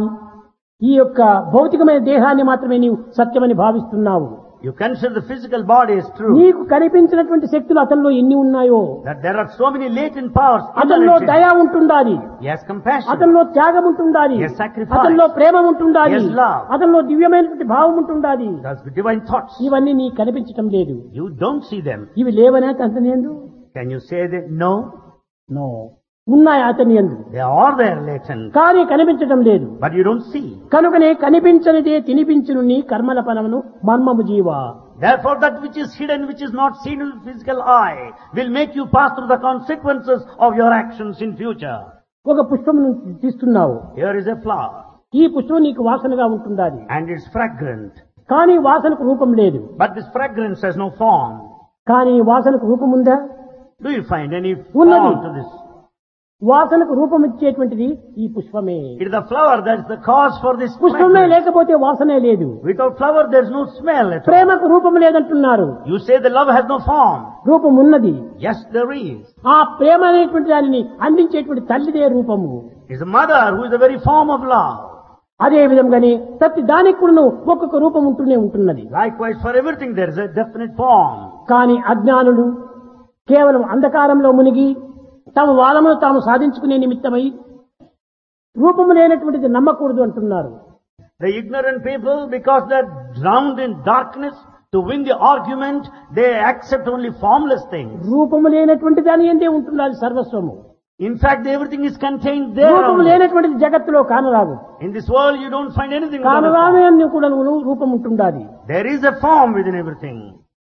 ఈ యొక్క భౌతికమైన దేహాన్ని మాత్రమే నీవు సత్యమని భావిస్తున్నావు. You consider the physical body as true. నీకు కనిపించినటువంటి శక్తులు అతనిలో ఎన్ని ఉన్నాయో. That there are so many latent powers. అతనిలో దయ ఉంటుండాలి. Yes, compassion. అతనిలో త్యాగం ఉంటుండాలి. Yes, sacrifice. అతనిలో ప్రేమ ఉంటుండాలి. Yes, love. అతనిలో దివ్యమైనటువంటి భావం ఉంటుండాలి. That's the divine thoughts. ఇవన్నీ నీకు కనిపించటం లేదు. You don't see them. ఇవి లేవనే అతని యందు. Can you say that? No. No, ఉన్నాయి అతని యందు. They are there latent. కానీ కనిపించటం లేదు. But you don't see. కనుకనే కనిపించనిదే తినిపించును నీ కర్మల పనమును మర్మము జీవా. Therefore that which is hidden, which is not seen with the physical eye, will make you pass through the consequences of your actions in future. ఒక పుష్పమును తీస్తున్నావు. Here is a flower. ఈ పుష్పం నీకు వాసనగా ఉంటుండాలి. And it's fragrant. కానీ వాసనకు రూపం లేదు. But this fragrance has no form. కానీ వాసనకు రూపం ఉందా? Do you find any ఉన్నది. form to this? వాసనకు రూపం ఇచ్చేటువంటిది ఈ పుష్పమే. It is the flower that is the cause for this పుష్పమే fragrance. లేకపోతే వాసనే లేదు. Without flower there is no smell at all. ప్రేమకు రూపం లేదంటున్నారు. You say the love has no form. రూపం ఉన్నది. Yes, there is. ఆ ప్రేమ అనేటువంటి దానిని అందించేటువంటి తల్లిదే రూపము. It's the mother who is the very form of love. అదే విధంగానే ప్రతి దానికి కూడా ఒక్కొక్క రూపం ఉంటూనే ఉంటున్నది. Likewise for everything there is a definite form. కానీ అజ్ఞానులు కేవలం అంధకారంలో మునిగి తమ వాదమును తాము సాధించుకునే నిమిత్తమై రూపము లేనటువంటిది నమ్మకూడదు అంటున్నారు. The ignorant people, because they are drowned in darkness, to win the argument, they accept only formless things. రూపము లేనటువంటి దాని ఎందే ఉంటున్నది సర్వస్వము. In fact, everything is contained there. రూపము only. లేనటువంటిది జగత్తులో కానరాదు. In this world you don't find anything without a form. కానరాని కూడా రూపం ఉంటుండాలి. There is a form within everything.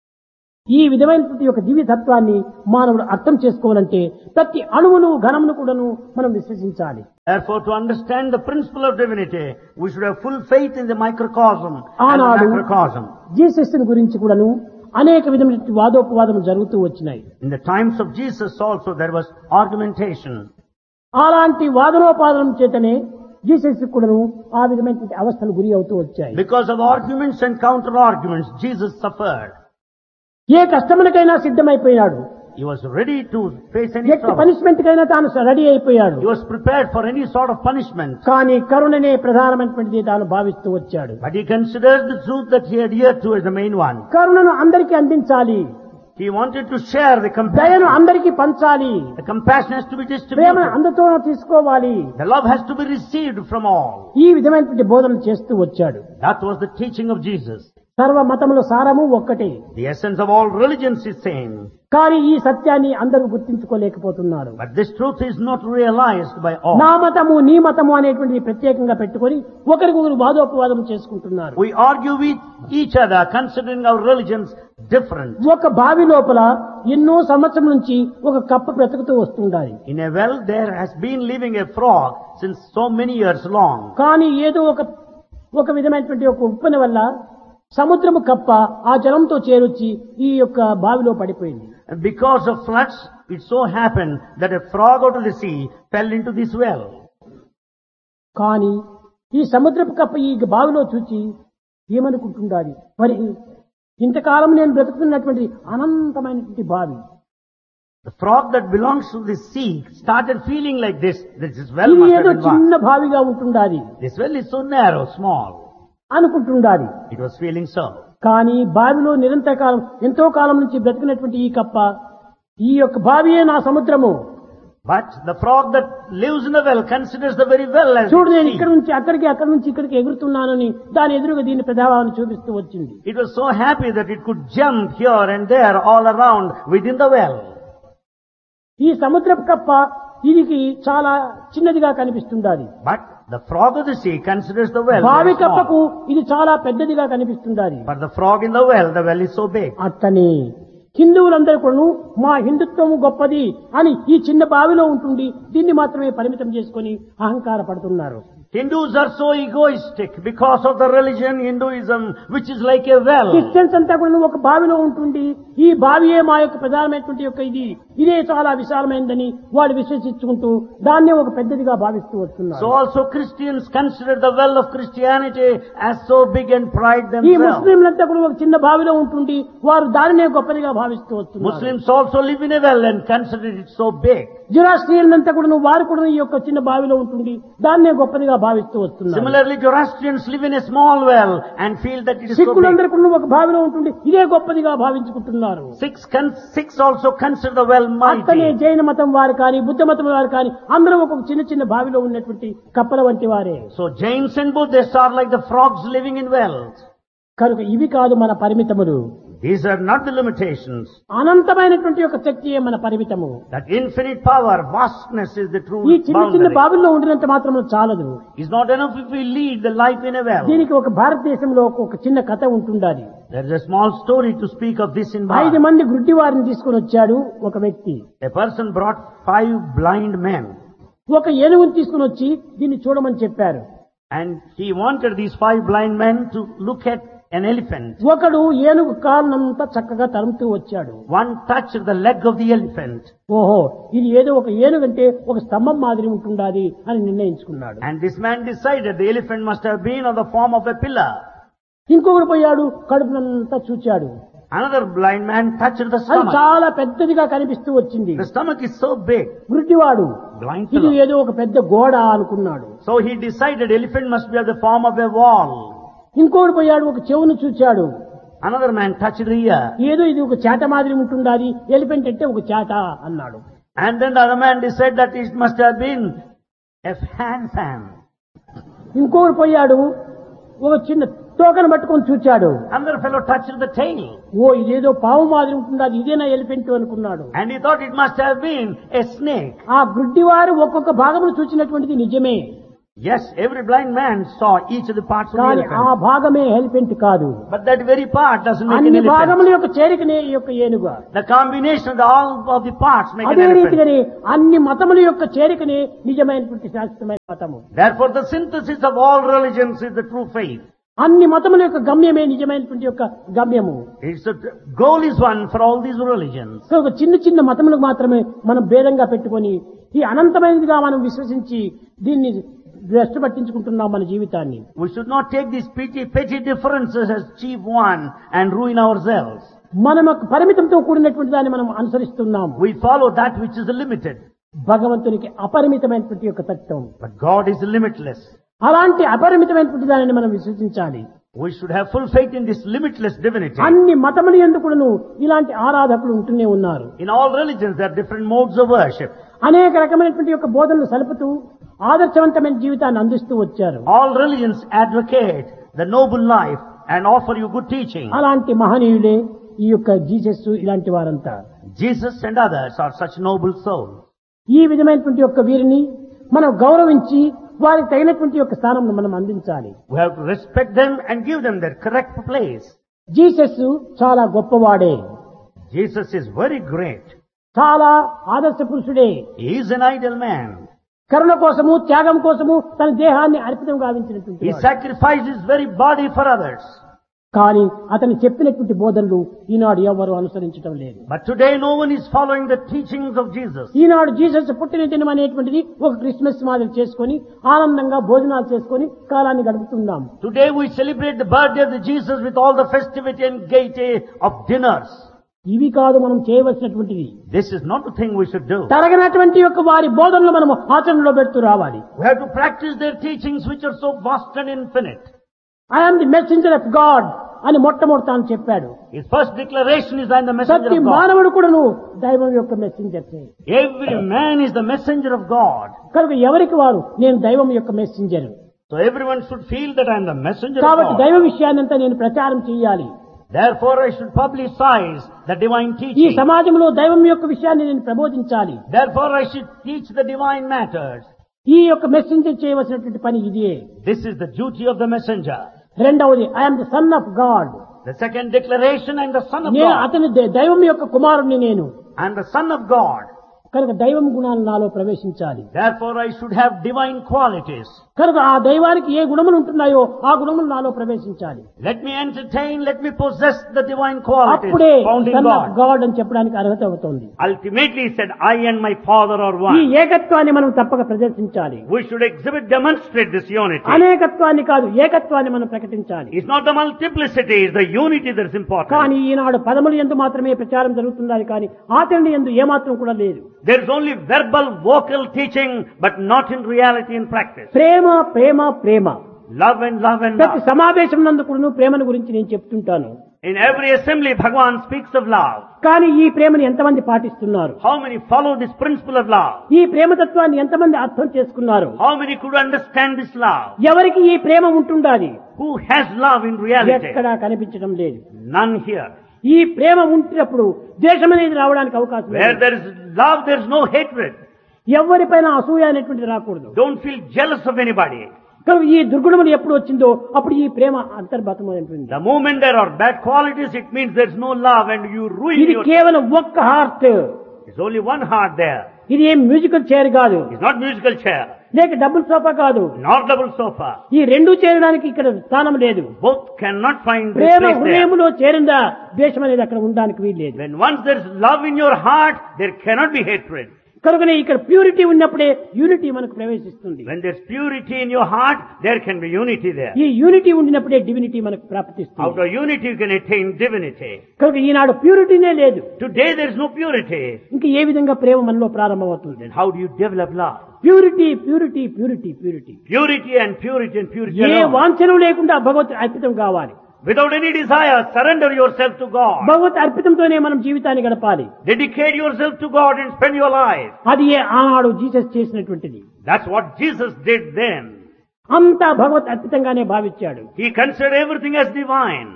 ఈ విధమైనటువంటి ఒక దివ్య తత్వాన్ని మానవుడు అర్థం చేసుకోవాలంటే ప్రతి అణువును ఘనమును కూడాను మనం విశ్వసించాలి. Therefore, to understand the principle of divinity, we should have full faith in the microcosm and the ఆనాడు macrocosm. జీసస్ గురించి కూడాను అనేక విధమైన వాదోపవాదములు జరుగుతూ వచ్చినాయి. In the times of Jesus also there was argumentation. అలాంటి వాదనోపాదనం చేతనే జీసస్ కూడాను ఆ విధమైనటువంటి అవస్థలు గురి అవుతూ వచ్చాయి. Because of arguments and counter arguments, Jesus suffered. A కష్టములకైనా సిద్ధమైపోయినాడు. He was ready to face any ఎట్టి trouble. పనిష్మెంట్ కైనా తాను రెడీ అయిపోయాడు. He was prepared for any sort of punishment. కానీ కరుణనే ప్రధానమైనటువంటిది తాను భావిస్తూ వచ్చాడు. But he considered the truth that he adhered to as the main one. కరుణను అందరికీ అందించాలి. He wanted to share the దయను compassion. అందరికీ పంచాలి. The compassion has to be ప్రేమను distributed. అందరితో తీసుకోవాలి. The love has to be received from all. ఈ విధమైనటువంటి బోధనలు చేస్తూ వచ్చాడు. That was the teaching of Jesus. సర్వ మతముల సారము ఒక్కటే. The essence of all religions is same. కానీ ఈ సత్యాన్ని అందరూ గుర్తించుకోలేకపోతున్నారు. But this truth is not realized by all. నా మతము నీ మతము అనేటువంటిది ప్రత్యేకంగా పెట్టుకొని ఒకరికొకరు వాదోపవాదం చేసుకుంటున్నారు. We argue with each other considering our religions different. ఒక బావి లోపల ఎన్నో సంవత్సరం నుంచి ఒక కప్ప బ్రతుకుతూ వస్తుండాలి. In a well there has been living a frog since so many years long. కానీ ఏదో ఒక విధమైనటువంటి ఒక ఉప్పెన వల్ల సముద్రము కప్ప ఆ జలంతో చేరొచ్చి ఈ యొక్క బావిలో పడిపోయింది. And because of floods, it so happened that a frog out of the sea fell into this well. కానీ ఈ సముద్రపు కప్ప ఈ బావిలో చూచి ఏమనుకుంటుండాలి, మరి ఇంతకాలం నేను బ్రతుకుతున్నటువంటి అనంతమైనటువంటి బావి, The frog that belongs to the sea started feeling like this well ఇది must have ఏదో been చిన్న vast. బావిగా ఉంటుండాలి This well is so narrow, small. అనుకుంటుండాలి. It was feeling so. కానీ బావిలో నిరంతర కాలం ఎంతో కాలం నుంచి బ్రతికినటువంటి ఈ కప్ప ఈ యొక్క బావియే నా సముద్రము, But the frog that lives in the well considers the very well as చూడు నేను its ఇక్కడ sea. నుంచి అక్కడి నుంచి ఇక్కడికి ఎగురుతున్నానని దాని ఎదురుగా దీని ప్రభావాన్ని చూపిస్తూ వచ్చింది. It was so happy that it could jump here and there all around within the well. ఈ సముద్రపు కప్ప దీనికి చాలా చిన్నదిగా కనిపిస్తుండాలి. But the frog of the sea considers the well బావి very కప్పకు small. ఇది చాలా పెద్దదిగా కనిపిస్తుండాలి. But the frog in the well is so big. అట్లనే హిందువులందరూ కూడా మా హిందుత్వము గొప్పది అని ఈ చిన్న బావిలో ఉంటుండి దీన్ని మాత్రమే పరిమితం చేసుకొని అహంకార పడుతున్నారు. Hindus are so egoistic because of the religion Hinduism, which is like a well. Christians అంతా కూడా ఒక బావిలో ఉంటుండి ఈ బావియే మా యొక్క ప్రధానమైనటువంటి యొక్క ఇదే చాలా విశాలమైనదని వాళ్ళు విశ్వసించుకుంటూ దాన్నే ఒక పెద్దదిగా భావిస్తూ So వస్తున్నారు. also Christians consider the well of Christianity as so big and pride ఈ themselves. ముస్లింలంతా కూడా ఒక చిన్న బావిలో ఉంటుండి వారు దానినే గొప్పదిగా భావిస్తూ వస్తున్నారు. Muslims also live in a well and consider it so big. జురాస్ట్రియన్లంతా కూడా వారు కూడా ఈ యొక్క చిన్న బావిలో ఉంటుండి దాన్నే గొప్పదిగా భావిస్తూ వస్తున్నారు. Similarly, Zoroastrians live in a small well and feel that it is so big. సిక్కులందరూ కూడా ఒక బావిలో ఉంటుండి ఇదే గొప్పదిగా భావించుకుంటున్నారు. Sikhs also consider the well అట్లనే mighty. జైన మతం వారు కానీ బుద్ధ మతం వారు కానీ అందరూ ఒక చిన్న చిన్న బావిలో ఉన్నటువంటి కప్పల వంటి వారే. So Jains and Buddhists are like the frogs living in wells. కనుక ఇవి కాదు మన పరిమితములు. These are not the limitations. అనంతమైనటువంటి యొక్క శక్తియే మన పరిమితము. That infinite power, vastness is the true ఈ చిన్న చిన్న boundary. బావిల్లో ఉండినంత మాత్రం చాలదు. It's not enough if we lead the life in a well. దీనికి ఒక భారతదేశంలో ఒక చిన్న కథ ఉంటుండాలి. There is a small story to speak of this in 5 Bharat. మంది గుడ్డి వారిని తీసుకుని వచ్చాడు ఒక వ్యక్తి. A person brought 5 blind men ఒక ఏనుగుని తీసుకుని వచ్చి దీన్ని చూడమని చెప్పారు. and he wanted these 5 blind men to look at an elephant. ఒకడు ఏనుగు కాళ్ళంతా చక్కగా తరుముతూ వచ్చాడు. One touched the leg of the elephant ఓహో ఇది ఏదో ఒక ఏనుగంటే ఒక స్తంభం మాదిరి ఉంటుండాలి అని నిర్ణయించుకున్నాడు. and this man decided the elephant must have been on the form of a pillar. ఇంకొకడు పోయాడు కడుపునంతా చూచాడు. Another blind man touched the అది stomach. చాలా పెద్దదిగా కనిపిస్తూ వచ్చింది. The stomach is so big. గుడ్డివాడు Blind ఇది fellow. ఏదో ఒక పెద్ద గోడ అనుకున్నాడు. So he decided elephant must be of the form of a wall. ఇంకోడు పోయాడు ఒక చెవును చూచాడు. Another man touched the ear. ఏదో ఇది ఒక చేట మాదిరి ఉంటుండాలి ఎలిఫెంట్ అంటే ఒక చేట అన్నాడు. And then the other man decided that it must have been a fan. ఇంకోడు పోయాడు ఒక చిన్న తోకను పట్టుకొని చూచాడు. Another fellow touched the tail. ఓ ఇదేదో పావు మాదిరి ఉంటుండాలి ఇదేనా ఎలిఫెంట్ అనుకున్నాడు. And he thought it must have been a snake. ఆ గుడ్డివారు ఒక్కొక్క భాగమును చూచినటువంటిది నిజమే. Yes, every blind man saw each of the parts of the కానీ ఆ elephant. భాగమే ఎలిఫెంట్ కాదు. But that very part doesn't make an అన్ని elephant. భాగముల యొక్క చేరికనే ఈ యొక్క ఏనుగు. The combination of all of the parts make an అదే elephant. రీతిగానే అన్ని మతముల యొక్క చేరికనే నిజమైనటువంటి శాశ్వతమైన మతము. Therefore the synthesis of all religions is the true faith. అన్ని మతముల యొక్క గమ్యమే నిజమైనటువంటి యొక్క గమ్యము. It's the goal is one for all these religions. So ఒక చిన్న చిన్న మతములకు మాత్రమే మనం భేదంగా పెట్టుకొని ఈ అనంతమైనదిగా మనం విశ్వసించి దీన్ని భ్రష్టు పట్టించుకుంటున్నాం మన జీవితాన్ని. We should not take these petty differences as chief one and ruin ourselves. మనం పరిమితంతో కూడినటువంటి దాన్ని మనం అనుసరిస్తున్నాము. We follow that which is limited. భగవంతునికి అపరిమితమైనటువంటి యొక్క తత్వం. But God is limitless. అలాంటి అపరిమితమైనటువంటి దానిని మనం విశ్వసించాలి. We should have full faith in this limitless divinity. అన్ని మతముల యందు కూడాను ఇలాంటి ఆరాధకులు ఉంటూనే ఉన్నారు. In all religions there are different modes of worship. అనేక రకమైనటువంటి యొక్క బోధనలు సలుపుతూ ఆదర్శవంతమైన జీవితాన్ని అందిస్తూ వచ్చారు. All religions advocate the noble life and offer you good teaching. అలాంటి మహనీయులే ఈ యొక్క జీసస్ ఇలాంటి వారంతా. Jesus and others are such noble souls. ఈ విధమైనటువంటి యొక్క వీరిని మనం గౌరవించి వారికి తగినటువంటి యొక్క స్థానం మనం అందించాలి. We have to respect them and give them their correct place. Jesus చాలా గొప్పవాడే, Jesus is very great. చాలా ఆదర్శ పురుషుడే. He is an ideal man. కరుణ కోసము త్యాగం కోసము తన దేహాన్ని అర్పితం గావించినటువంటి He వాడు. sacrificed his very body for others. కానీ అతను చెప్పినటువంటి బోధనలు ఈనాడు ఎవరు అనుసరించడం లేదు. But today no one is following the teachings of Jesus. Eenadu Jesus పుట్టిన దినం అనేటువంటిది ఒక క్రిస్మస్ మాదిరి చేసుకొని ఆనందంగా భోజనాలు చేసుకొని కాలాన్ని గడుపుతున్నాం. Today we celebrate the birthday of the Jesus with all the festivity and gaiety of dinners. ఇవి కాదు మనం చేయవలసినటువంటిది. This is not the thing we should do. తరగనటువంటి యొక్క వారి బోధనలు మనం ఆచరణలో పెడుతూ రావాలి. We have to practice their teachings which are so vast and infinite. I am the messenger of God అని మొట్టమొదట తాను చెప్పాడు. His first declaration is I am the messenger ప్రతి of God. మానవుడు కూడాను దైవం యొక్క messenger. Every man is the messenger of God. కనుక ఎవరికి వారు నేను దైవం యొక్క messenger. So everyone should feel that I am the messenger of కాబట్టి God. దైవ విషయాన్నంతా నేను ప్రచారం చేయాలి. Therefore I should publicize the divine ఈ teaching. సమాజంలో దైవం యొక్క విషయాన్ని నేను ప్రబోధించాలి. Therefore I should teach the divine matters. ఈ యొక్క మెసెంజర్ చేయవలసినటువంటి పని ఇదే. This is the duty of the messenger. రెండవది I am the son of God. The second declaration, I am the son of నేను God. అతని దైవం యొక్క కుమారుణ్ణి నేను. I am the son of God. కనుక దైవం గుణాలు నాలో ప్రవేశించాలి. Therefore I should have divine qualities. కనుక ఆ దైవానికి ఏ గుణములు ఉంటున్నాయో ఆ గుణములు నాలో ప్రవేశించాలి. Let me entertain, let me possess the divine qualities అప్పుడే found in son of God. God అని చెప్పడానికి అర్హత అవుతుంది. Ultimately he said, I and my Father are ఈ one. ఏకత్వాన్ని మనం తప్పక ప్రదర్శించాలి. We should demonstrate this unity. అనేకత్వాన్ని కాదు ఏకత్వాన్ని మనం ప్రకటించాలి. It's not the multiplicity, it's the unity that's important. కానీ ఈనాడు పదములు యందు మాత్రమే ప్రచారం జరుగుతున్నది కానీ ఆచరణ యందు ఏమాత్రం కూడా లేదు. There is only verbal, vocal teaching, but not in reality and practice. Prema Prema Prema. Love and love and ప్రతి love. సమావేశం నందు కూడా ప్రేమను గురించి నేను చెప్తుంటాను. In every assembly, Bhagavan speaks of love. కానీ ఈ ప్రేమను ఎంతమంది పాటిస్తున్నారు? How many follow this principle of love? ఈ ప్రేమతత్వాన్ని ఎంతమంది అర్థం చేసుకున్నారు? How many could understand this love? ఎవరికి ఈ ప్రేమ ఉంటుండాలి? Who has love in reality? ఎక్కడా కనిపించడం లేదు. None here. ఈ ప్రేమ ఉంటున్నప్పుడు ద్వేషం అనేది రావడానికి అవకాశం Where లేదు. there is love, there is no hatred. ఎవరిపైన అసూయ అనేటువంటిది రాకూడదు. Don't feel jealous of anybody. కనుక ఈ దుర్గుణములు ఎప్పుడు వచ్చిందో అప్పుడు ఈ ప్రేమ అంతర్గతమైనటువంటి. The moment there are bad qualities, it means there is no love and you ruin ఇది your... కేవలం ఒక్క heart. There's only one heart there. ఇది ఏం మ్యూజికల్ చైర్ కాదు, It's not musical chair, లేక డబుల్ సోఫా కాదు. not double sofa. ఈ రెండు చేరడానికి ఇక్కడ స్థానం లేదు. Both cannot find this Prema place there. హృదయములో చేరిందా ద్వేషం అనేది అక్కడ ఉండడానికి వీల్లేదు. When once there is love in your heart, there cannot be hatred. కనుకనే ఇక్కడ ప్యూరిటీ ఉన్నప్పుడే యూనిటీ మనకు ప్రవేశిస్తుంది. When there's purity in your heart, there can be unity there. ఈ యూనిటీ ఉండినప్పుడే డివినిటీ మనకు Out ప్రాప్తిస్తుంది. of unity you can attain divinity. కనుక ఈనాడు ప్యూరిటీనే లేదు. Today there is no purity. ఇంకా ఏ విధంగా ప్రేమ మనలో ప్రారంభమవుతుంది? Then how do you develop love? Purity purity purity purity. Purity and purity and purity A alone. వాంఛనం లేకుండా భగవత్ అర్పితం కావాలి. Without any desire, surrender yourself to God. భగవత్ అర్పితంతోనే మనం జీవితాన్ని గడపాలి. Dedicate yourself to God and spend your life. అది ఆనాడు Jesus చేసినటువంటిది. That's what Jesus did then. అంతా భగవత్ అర్పితంగానే భావించాడు. He considered everything as divine.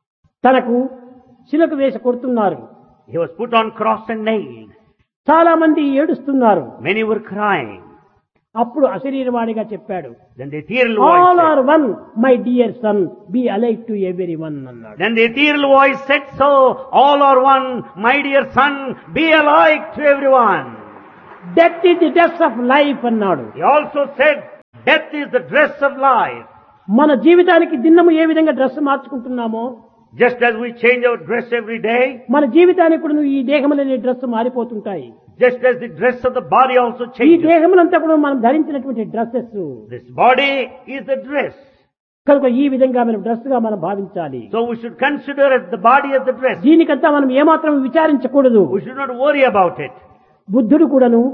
తనకు శిలకు వేసి కొడుతున్నారు. He was put on cross and nailed. చాలా మంది ఏడుస్తున్నారు. Many were crying. అప్పుడు అశరీరవాడిగా చెప్పాడు, Then the ethereal all voice are said, one my dear son be alike to every one అన్నాడు. Then the ethereal voice said so, all are one, my dear son, be alike to everyone. Death is the dress of life అన్నాడు. He also said, death is the dress of life. మన జీవితానికి దిన్నము ఏ విధంగా dress మార్చుకుంటున్నామో Just as we change our dress every day, మన జీవితానికి కూడా ఈ దేహములనే dress మారిపోతుంటాయి. just as the dress of the body also ఈ changes. దేహములంతా కూడా మనం ధరించినటువంటి dresses. This body is the dress. కనుక ఈ విధంగా మనం డ్రెస్ గా మనం భావించాలి. So we should consider as the body as the dress. దీనికంతా మనం ఏమాత్రం విచారించకూడదు. We should not worry about it. బుద్ధుడు కూడాను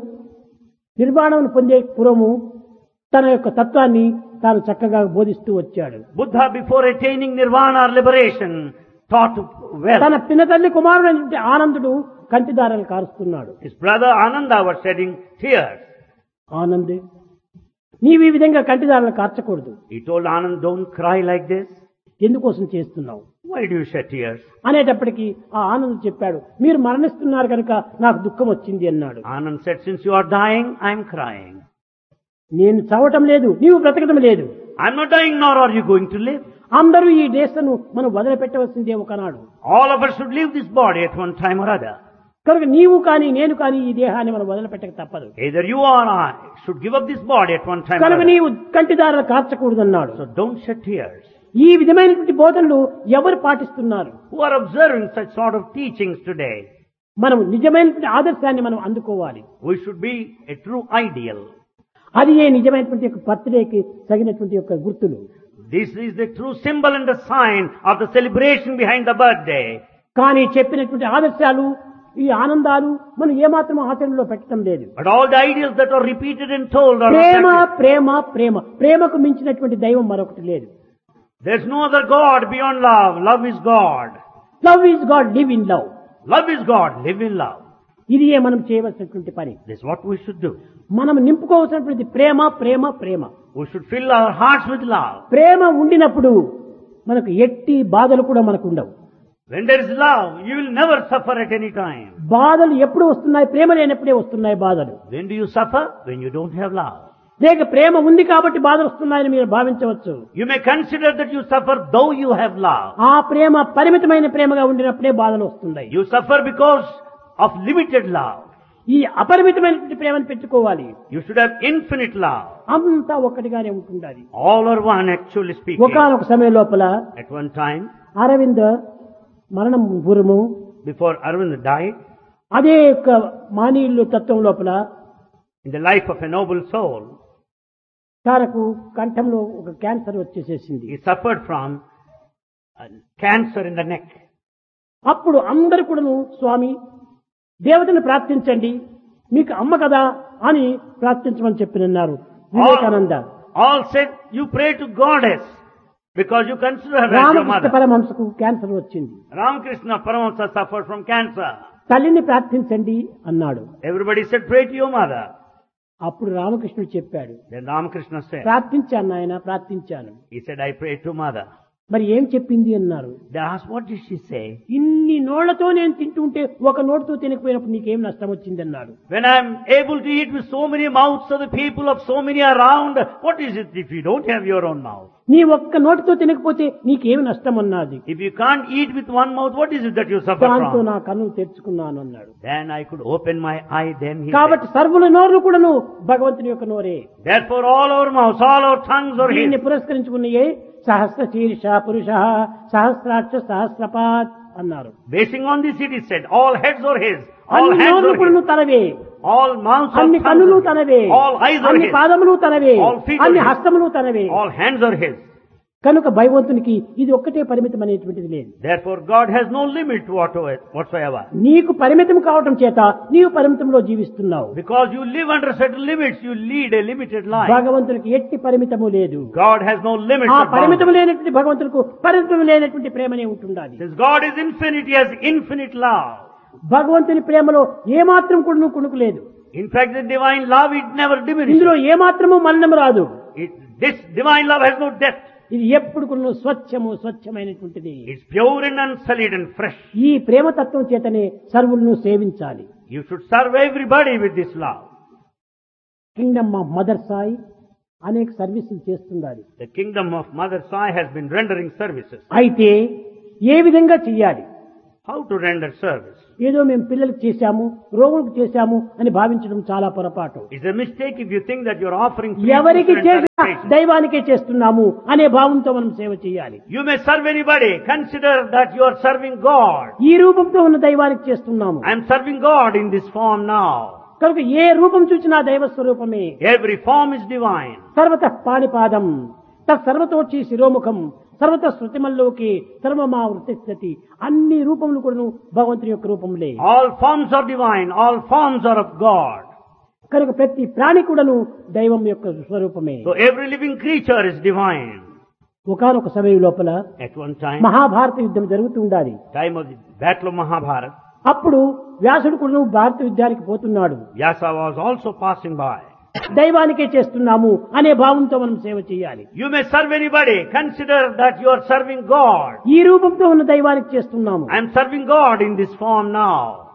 నిర్వాణం పొందే పూర్వము తన యొక్క తత్వాన్ని తాను చక్కగా బోధిస్తూ వచ్చాడు. Buddha, before attaining nirvana or liberation, taught well. తన పినతల్లి కుమారుడైనటువంటి ఆనందుడు కంటిదారాలు కారుస్తున్నాడు. His brother Ananda was shedding tears. Anand, నీవు ఈ విధంగా కంటిదారాలు కార్చకూడదు. He told Anand, don't cry like this. ఎందుకోసం చేస్తున్నావు Why do you shed tears? అనేటప్పటికీ ఆ ఆనంద్ చెప్పాడు, మీరు మరణిస్తున్నారు కనుక నాకు దుఃఖం వచ్చింది అన్నాడు. Anand said, since you are dying, I am crying. నేను చావటం లేదు, నీవు బ్రతకడం లేదు. I am not dying, nor are you going to live. అందరూ ఈ దేశను మనం వదిలిపెట్టవలసిందే ఒకనాడు. All of us should leave this body at one time or other. కనుక నీవు కానీ నేను కానీ ఈ దేహాన్ని మనం వదిలిపెట్టక తప్పదు. Either you or I should give up this body at one time or కనుక other. నీవు కంటిదారాలు కార్చకూడదన్నాడు. So don't shed tears. ఈ విధమైనటువంటి బోధనలు ఎవరు పాటిస్తున్నారు? Who are observing such sort of teachings today? మనం నిజమైనటువంటి ఆదర్శాన్ని మనం అందుకోవాలి. We should be a true ideal. అది ఏ నిజమైనటువంటి యొక్క బర్త్డేకి తగినటువంటి యొక్క గుర్తులు. This is the true symbol and the sign of the celebration behind the birthday. కానీ చెప్పినటువంటి ఆదర్శాలు, ఈ ఆనందాలు మనం ఏమాత్రం ఆచరణలో పెట్టడం లేదు. But all the ideals that are repeated and told are Prema not practiced. ప్రేమ ప్రేమ ప్రేమకు మించినటువంటి దైవం మరొకటి లేదు. There's no other God beyond love. Love is God. Love is God, live in love. Love is God. Live in love. ఇది మనం చేయవలసినటువంటి పని. This is what we should do. మనం నింపుకోవాల్సినటువంటి ప్రేమ ప్రేమ ప్రేమ. We should fill our hearts with love. ప్రేమ ఉండినప్పుడు మనకు ఎట్టి బాధలు కూడా మనకు ఉండవు. When there is love, you will never suffer at any time. బాధలు ఎప్పుడు వస్తున్నాయి? ప్రేమ లేనప్పుడే వస్తున్నాయి బాధలు. When do you suffer? When you don't have love. లేక ప్రేమ ఉంది కాబట్టి బాధలు వస్తున్నాయని మీరు భావించవచ్చు. You may consider that you suffer though you have love. ఆ ప్రేమ పరిమితమైన ప్రేమగా ఉండినప్పుడే బాధలు వస్తున్నాయి. You suffer because of limited love. ఈ అపరిమితమైనటువంటి ప్రేమను పెట్టుకోవాలి. You should have infinite love. అంతా ఒక్కటిగానే ఉంటుండాలి. All are one, actually speaking. ఒకనొక సమయం లోపల At one time, అరవింద్ మరణం పూర్వము before Arvind died, అదే యొక్క మానీయులు తత్వం లోపల in the life of a noble soul, తనకు కంఠంలో ఒక cancer వచ్చేసేసింది. he suffered from cancer in the neck. అప్పుడు అందరు కూడాను స్వామి దేవతను ప్రార్థించండి, మీకు అమ్మ కదా అని ప్రార్థించమని చెప్పినన్నారు Vivekananda. All said, you pray to goddess because you consider her as your Ramakrishna mother. పరమహంసకు cancer వచ్చింది. Ramakrishna Paramahamsa suffered from cancer. తల్లిని ప్రార్థించండి అన్నాడు. Everybody said, pray to your mother. అప్పుడు రామకృష్ణుడు చెప్పాడు, Then Ramakrishna said, ప్రార్థించాను నాయన, ప్రార్థించాను. he said, I prayed to mother. మరి ఏం చెప్పింది అన్నారు. They asked, what did she say? ఇన్ని నోళ్లతో నేను తింటుంటే ఒక నోటితో తినకపోయినప్పుడు నీకేం నష్టం వచ్చింది అన్నాడు. When I'm able to eat with so many mouths of the people of so many around, what is it if you don't have your own mouth? నీ ఒక్క నోటితో తినకపోతే నీకేమి నష్టం అన్నది. If you can't eat with one mouth, what is it that you suffer దాంతో from? నా కన్నులు తెరుచుకున్నాను అన్నాడు. Then I could open my eye, then he కాబట్టి said. సర్వుల నోర్లు కూడాను భగవంతుని యొక్క నోరే. Therefore all our mouths, all our tongues are దీన్ని his. పురస్కరించుకున్నయే సహస్ర శీర్ష పురుష సహస్రాక్ష సహస్రపాత్ అన్నారు. Basing on this it is said, all heads are his, all అన్ని hands నోర్లు are కూడాను his, తనవే, all mouths are అన్ని కన్నులు tongues, తనవే, all eyes are అన్ని his, పాదములు తనవే, all feet are అన్ని his, హస్తములు తనవే. all hands are his. కనుక భగవంతునికి ఇది ఒక్కటే పరిమితం అనేటువంటిది లేదు. Therefore God has no limit whatsoever. నీకు పరిమితం కావటం చేత నీవు పరిమితంలో జీవిస్తున్నావు. Because you live under certain limits, you lead a limited life. భగవంతునికి ఎట్టి పరిమితము లేదు. God has no limits ఆ or పరిమితం boundaries. లేనటువంటి భగవంతునికి పరిమితం లేనటువంటి ప్రేమనే ఉంటుండాలి. Since God is infinite, He has infinite love. భగవంతుని ప్రేమలో ఏమాత్రం కూడా కుణుకు లేదు. In fact, the divine love, it never diminishes. ఇందులో ఏమాత్రము మలినం రాదు. This divine love has no depth. ఇది ఎప్పుడు కూడా స్వచ్ఛమైనటువంటిది. It's pure and unsullied and fresh. ఈ ప్రేమతత్వం చేతనే సర్వులను సేవించాలి. You should serve everybody with this love. Kingdom of mother Sai అనేక సర్వీసులు చేస్తున్నారు. The kingdom of Mother Sai has been rendering services. అయితే ఏ విధంగా చెయ్యాలి? How to render service? ఏదో మేము పిల్లలకు చేశాము, రోగులకు చేశాము అని భావించడం చాలా పొరపాటు. It's a mistake if you think that you're offering free ఎవరికి food and చేసినా meditation. దైవానికే చేస్తున్నాము అనే భావంతో మనం సేవ చేయాలి. You may serve anybody. Consider that you are serving God. ఈ రూపంతో ఉన్న దైవానికి చేస్తున్నాము. I am serving God in this form now. కనుక ఏ రూపం చూసినా దైవ స్వరూపమే. Every form is divine. సర్వతః పాణిపాదం తత్సర్వతోచి శిరోముఖం సర్వత శృతిమల్లోకి సర్వమా వృత్తిస్థితి అన్ని రూపములు కూడా భగవంతుని యొక్క రూపములే. All forms are divine, all forms are of God. కనుక ప్రతి ప్రాణి కూడాను దైవం యొక్క స్వరూపమే. So every living creature is divine. ఒకానొక సమయం లోపల At one time, మహాభారత యుద్ధం జరుగుతూ ఉండాలి. time of the battle of Mahabharata, అప్పుడు వ్యాసుడు కూడా భారత యుద్ధానికి పోతున్నాడు. Vyasa was also passing by. దైవానికే చేస్తున్నాము అనే భావంతో మనం సేవ చేయాలి. You may serve anybody. Consider that you are serving God. ఈ రూపంతో ఉన్న దైవానికి చేస్తున్నాము. I am serving God in this form now.